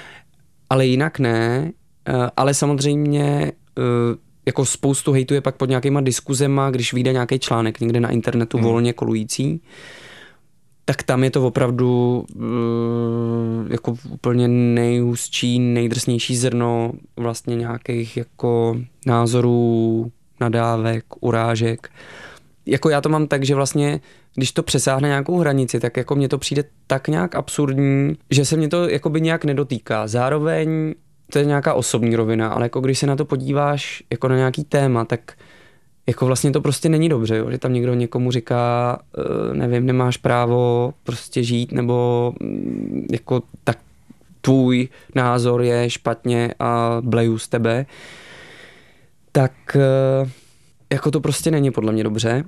Speaker 1: ale jinak ne, uh, ale samozřejmě uh, jako spoustu hejtu je pak pod nějakýma diskuzema, když vyjde nějaký článek někde na internetu hmm. volně kolující, tak tam je to opravdu uh, jako úplně nejhustší, nejdrsnější zrno vlastně nějakých jako názorů, nadávek, urážek. Jako já to mám tak, že vlastně když to přesáhne nějakou hranici, tak jako mně to přijde tak nějak absurdní, že se mě to jakoby nějak nedotýká. Zároveň to je nějaká osobní rovina, ale jako když se na to podíváš jako na nějaký téma, tak jako vlastně to prostě není dobře, jo? Že tam někdo někomu říká, nevím, nemáš právo prostě žít, nebo jako tak tvůj názor je špatně a bleju z tebe, tak jako to prostě není podle mě dobře.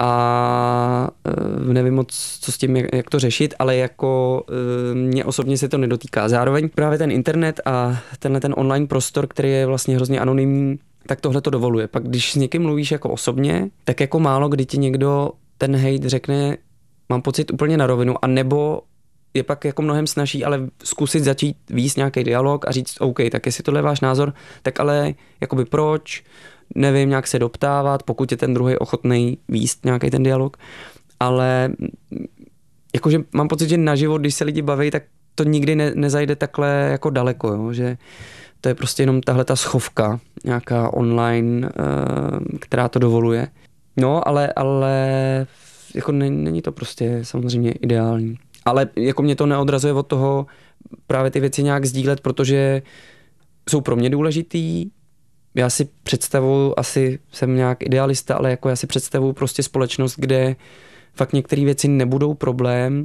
Speaker 1: A nevím moc, co s tím, jak, jak to řešit, ale jako mě osobně se to nedotýká. Zároveň právě ten internet a tenhle ten online prostor, který je vlastně hrozně anonymní, tak tohle to dovoluje. Pak když s někým mluvíš jako osobně, tak jako málo kdy ti někdo ten hejt řekne, mám pocit úplně na rovinu, a nebo je pak jako mnohem snaží, ale zkusit začít vést nějaký dialog a říct, OK, tak jestli tohle je váš názor, tak ale jakoby proč, nevím, nějak se doptávat, pokud je ten druhý ochotný vést nějaký ten dialog, ale jakože mám pocit, že na život, když se lidi baví, tak to nikdy ne, nezajde takhle jako daleko, jo? Že to je prostě jenom tahle ta schovka, nějaká online, která to dovoluje. No, ale, ale jako není to prostě samozřejmě ideální. Ale jako mě to neodrazuje od toho právě ty věci nějak sdílet, protože jsou pro mě důležitý. Já si představuji, asi jsem nějak idealista, ale jako já si představuji prostě společnost, kde fakt některé věci nebudou problém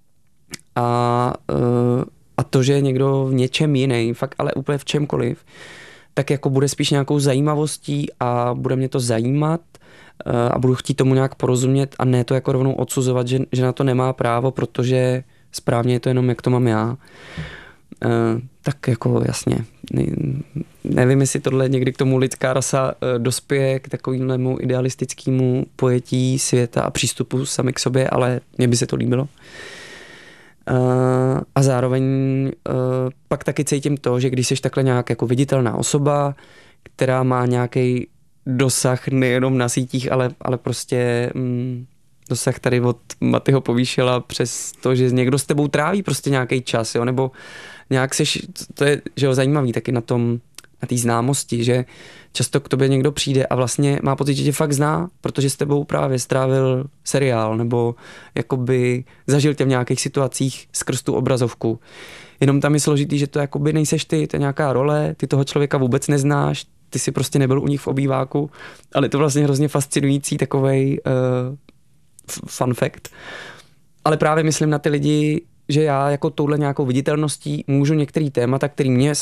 Speaker 1: a, a to, že je někdo v něčem jiný, fakt ale úplně v čemkoliv, tak jako bude spíš nějakou zajímavostí a bude mě to zajímat a budu chtít tomu nějak porozumět a ne to jako rovnou odsuzovat, že, že na to nemá právo, protože správně je to jenom, jak to mám já. Uh, tak jako jasně, ne, nevím, jestli tohle někdy k tomu lidská rasa uh, dospěje k takovému idealistickému pojetí světa a přístupu sami k sobě, ale mně by se to líbilo. Uh, a zároveň uh, pak taky cítím to, že když jsi takhle nějak jako viditelná osoba, která má nějaký dosah nejenom na sítích, ale, ale prostě mm, dosah tady od Matyho Povýšila přes to, že někdo s tebou tráví prostě nějaký čas, jo, nebo nějak seš, to je, že jo, zajímavý taky na tom, na té známosti, že často k tobě někdo přijde a vlastně má pocit, že tě fakt zná, protože s tebou právě strávil seriál, nebo jakoby zažil tě v nějakých situacích skrz tu obrazovku. Jenom tam je složitý, že to jakoby nejseš ty, to je nějaká role, ty toho člověka vůbec neznáš, ty jsi prostě nebyl u nich v obýváku, ale je to vlastně hrozně fascinující takovej uh, fun fact. Ale právě myslím na ty lidi, že já jako touhle nějakou viditelností můžu některý témata, který mě